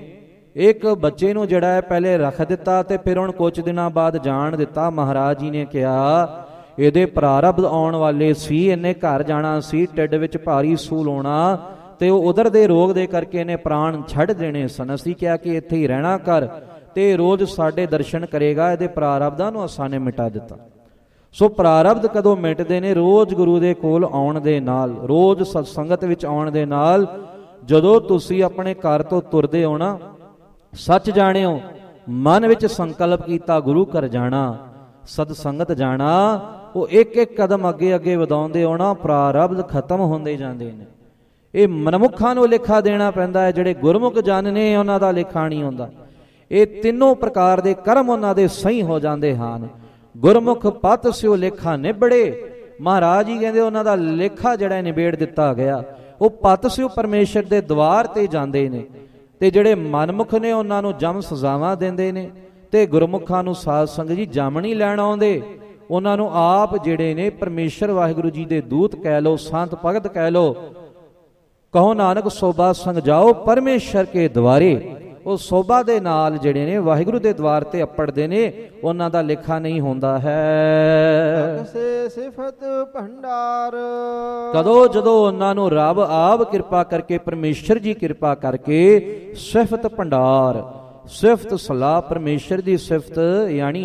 ਇੱਕ ਬੱਚੇ ਨੂੰ ਜਿਹੜਾ ਹੈ ਪਹਿਲੇ ਰੱਖ ਦਿੱਤਾ ਤੇ ਫਿਰ ਹੁਣ ਕੁਝ ਦਿਨਾਂ ਬਾਅਦ ਜਾਣ ਦਿੱਤਾ। ਮਹਾਰਾਜ ਜੀ ਨੇ ਕਿਹਾ ਇਹਦੇ ਪ੍ਰਾਰਬਧ ਆਉਣ ਵਾਲੇ ਸੀ, ਇਹਨੇ ਘਰ ਜਾਣਾ ਸੀ, ਢਿੱਡ ਵਿੱਚ ਭਾਰੀ ਸੂਲ ਆਉਣਾ ਤੇ ਉਹ ਉਦਰ ਦੇ ਰੋਗ ਦੇ ਕਰਕੇ ਇਹਨੇ ਪ੍ਰਾਣ ਛੱਡ ਦੇਣੇ ਸਨ। ਅਸੀਂ ਕਿਹਾ ਕਿ ਇੱਥੇ ਹੀ ਰਹਿਣਾ ਕਰ ਤੇ ਰੋਜ਼ ਸਾਡੇ ਦਰਸ਼ਨ ਕਰੇਗਾ। ਇਹਦੇ ਪ੍ਰਾਰਬਧਾਂ ਨੂੰ ਅਸਾਂ ਨੇ ਮਿਟਾ ਦਿੱਤਾ। ਸੋ ਪ੍ਰਾਰਬਧ ਕਦੋਂ ਮਿਟਦੇ ਨੇ? ਰੋਜ਼ ਗੁਰੂ ਦੇ ਕੋਲ ਆਉਣ ਦੇ ਨਾਲ, ਰੋਜ਼ ਸਤਸੰਗਤ ਵਿੱਚ ਆਉਣ ਦੇ ਨਾਲ। ਜਦੋਂ ਤੁਸੀਂ ਆਪਣੇ ਘਰ ਤੋਂ ਤੁਰਦੇ ਹੋ ਨਾ, ਸੱਚ ਜਾਣਿਓ, ਮਨ ਵਿੱਚ ਸੰਕਲਪ ਕੀਤਾ ਗੁਰੂ ਘਰ ਜਾਣਾ, ਸਤਸੰਗਤ ਜਾਣਾ, ਉਹ ਇੱਕ ਇੱਕ ਕਦਮ ਅੱਗੇ ਅੱਗੇ ਵਧਾਉਂਦੇ ਹੋਣਾ, ਪ੍ਰਾਰਬਧ ਖਤਮ ਹੁੰਦੇ ਜਾਂਦੇ ਨੇ। ਇਹ ਮਨਮੁੱਖਾਂ ਨੂੰ ਲੇਖਾ ਦੇਣਾ ਪੈਂਦਾ ਹੈ। ਜਿਹੜੇ ਗੁਰਮੁਖ ਜਨ ਨੇ ਉਹਨਾਂ ਦਾ ਲੇਖਾ ਨਹੀਂ ਹੁੰਦਾ। ਇਹ ਤਿੰਨੋਂ ਪ੍ਰਕਾਰ ਦੇ ਕਰਮ ਉਹਨਾਂ ਦੇ ਸਹੀ ਹੋ ਜਾਂਦੇ ਹਨ। ਗੁਰਮੁਖ ਪਤ ਸਿਓ ਲੇਖਾ ਨਿਬੜੇ। ਮਹਾਰਾਜ ਜੀ ਕਹਿੰਦੇ ਉਹਨਾਂ ਦਾ ਲੇਖਾ ਜਿਹੜਾ ਨਿਬੇੜ ਦਿੱਤਾ ਗਿਆ। ਉਹ ਪਤ ਸਿਓ ਪਰਮੇਸ਼ਰ ਦੇ ਦਵਾਰ ਤੇ ਜਾਂਦੇ ਨੇ, ਤੇ ਜਿਹੜੇ ਮਨਮੁਖ ਨੇ ਉਹਨਾਂ ਨੂੰ ਜਮ ਸਜ਼ਾਵਾਂ ਦਿੰਦੇ ਨੇ, ਤੇ ਗੁਰਮੁਖਾਂ ਨੂੰ ਸਾਧ ਸੰਗਤ ਜੀ ਜਮ ਨਹੀਂ ਲੈਣ ਆਉਂਦੇ। ਉਹਨਾਂ ਨੂੰ ਆਪ ਜਿਹੜੇ ਨੇ ਪਰਮੇਸ਼ਰ ਵਾਹਿਗੁਰੂ ਜੀ ਦੇ ਦੂਤ ਕਹਿ ਲੋ, ਸੰਤ ਭਗਤ ਕਹਿ ਲੋ। ਕਹੋ ਨਾਨਕ ਸੋਭਾ ਸੰਗ ਜਾਓ ਪਰਮੇਸ਼ਰ ਕੇ ਦਵਾਰੇ। ਉਹ ਸੋਭਾ ਦੇ ਨਾਲ ਜਿਹੜੇ ਨੇ ਵਾਹਿਗੁਰੂ ਦੇ ਦਵਾਰ ਤੇ ਅੱਪੜਦੇ ਨੇ, ਉਹਨਾਂ ਦਾ ਲੇਖਾ ਨਹੀਂ ਹੁੰਦਾ ਹੈ। ਸਿਫਤ ਭੰਡਾਰ ਕਦੋਂ? ਜਦੋਂ ਉਹਨਾਂ ਨੂੰ ਰੱਬ ਆਪ ਕਿਰਪਾ ਕਰਕੇ, ਪਰਮੇਸ਼ਰ ਜੀ ਕਿਰਪਾ ਕਰਕੇ ਸਿਫਤ ਭੰਡਾਰ, ਸਿਫਤ ਸਲਾਹ, ਪਰਮੇਸ਼ਰ ਦੀ ਸਿਫਤ ਯਾਨੀ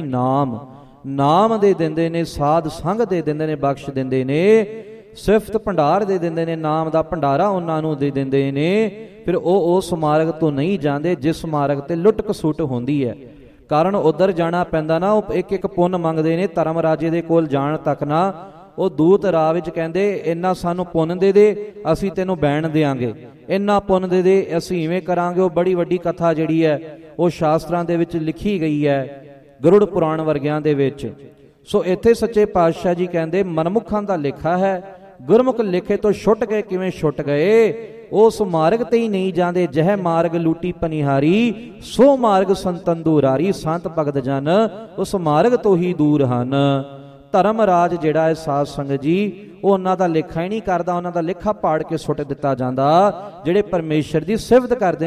ਨਾਮ ਦੇ ਦਿੰਦੇ ਨੇ, ਸਾਧ ਸੰਗ ਦੇ ਦਿੰਦੇ ਨੇ, ਬਖਸ਼ ਦਿੰਦੇ ਨੇ, ਸਿਫਤ ਭੰਡਾਰ ਦੇ ਦਿੰਦੇ ਨੇ, ਨਾਮ ਦਾ ਭੰਡਾਰਾ ਉਹਨਾਂ ਨੂੰ ਦੇ ਦਿੰਦੇ ਨੇ। ਫਿਰ ਉਹ ਉਸ ਮਾਰਗ ਤੋਂ ਨਹੀਂ ਜਾਂਦੇ ਜਿਸ ਮਾਰਗ ਤੇ ਲੁੱਟ ਖਸੁੱਟ ਹੁੰਦੀ ਹੈ। ਕਾਰਨ ਉਧਰ ਜਾਣਾ ਪੈਂਦਾ ਨਾ। ਉਹ ਇੱਕ ਇੱਕ ਪੁੰਨ ਮੰਗਦੇ ਨੇ। ਧਰਮ ਰਾਜੇ ਦੇ ਕੋਲ ਜਾਣ ਤੱਕ ਨਾ ਉਹ ਦੂਤ ਰਾਹ ਵਿੱਚ ਕਹਿੰਦੇ ਇੰਨਾ ਸਾਨੂੰ ਪੁੰਨ ਦੇ ਦੇ, ਅਸੀਂ ਤੈਨੂੰ ਬੈਣ ਦਿਆਂਗੇ, ਇੰਨਾ ਪੁੰਨ ਦੇ ਦੇ, ਅਸੀਂ ਇਵੇਂ ਕਰਾਂਗੇ। ਉਹ ਬੜੀ ਵੱਡੀ ਕਥਾ ਜਿਹੜੀ ਹੈ ਉਹ ਸ਼ਾਸਤਰਾਂ ਦੇ ਵਿੱਚ ਲਿਖੀ ਗਈ ਹੈ, ਗਰੁੜ ਪੁਰਾਣ ਵਰਗਿਆਂ ਦੇ ਵਿੱਚ। ਸੋ ਇੱਥੇ ਸੱਚੇ ਪਾਤਸ਼ਾਹ ਜੀ ਕਹਿੰਦੇ ਮਨਮੁੱਖਾਂ ਦਾ ਲੇਖਾ ਹੈ। ਗੁਰਮੁਖ ਲੇਖੇ ਤੋਂ ਛੁੱਟ ਗਏ। ਕਿਵੇਂ ਛੁੱਟ ਗਏ? ਉਸ ਮਾਰਗ ਤੇ ਹੀ ਨਹੀਂ ਜਾਂਦੇ। ਜਹ ਮਾਰਗ ਲੂਟੀ ਪਨਿਹਾਰੀ, ਸੋ ਮਾਰਗ ਸੰਤਨ ਦੂਰਾਰੀ। ਸੰਤ ਭਗਤ ਜਨ ਉਸ ਮਾਰਗ ਤੋਂ ਹੀ ਦੂਰ ਹਨ। ਧਰਮ ਰਾਜ ਜਿਹੜਾ ਹੈ ਸਾਧ ਸੰਗਤ ਜੀ, ਉਹ ਉਹਨਾਂ ਦਾ ਲੇਖਾ ਹੀ ਨਹੀਂ ਕਰਦਾ। ਉਹਨਾਂ ਦਾ ਲੇਖਾ ਪਾੜ ਕੇ ਸੁੱਟ ਦਿੱਤਾ ਜਾਂਦਾ। ਜਿਹੜੇ ਪਰਮੇਸ਼ਰ ਦੀ ਸਿਫਤ ਕਰਦੇ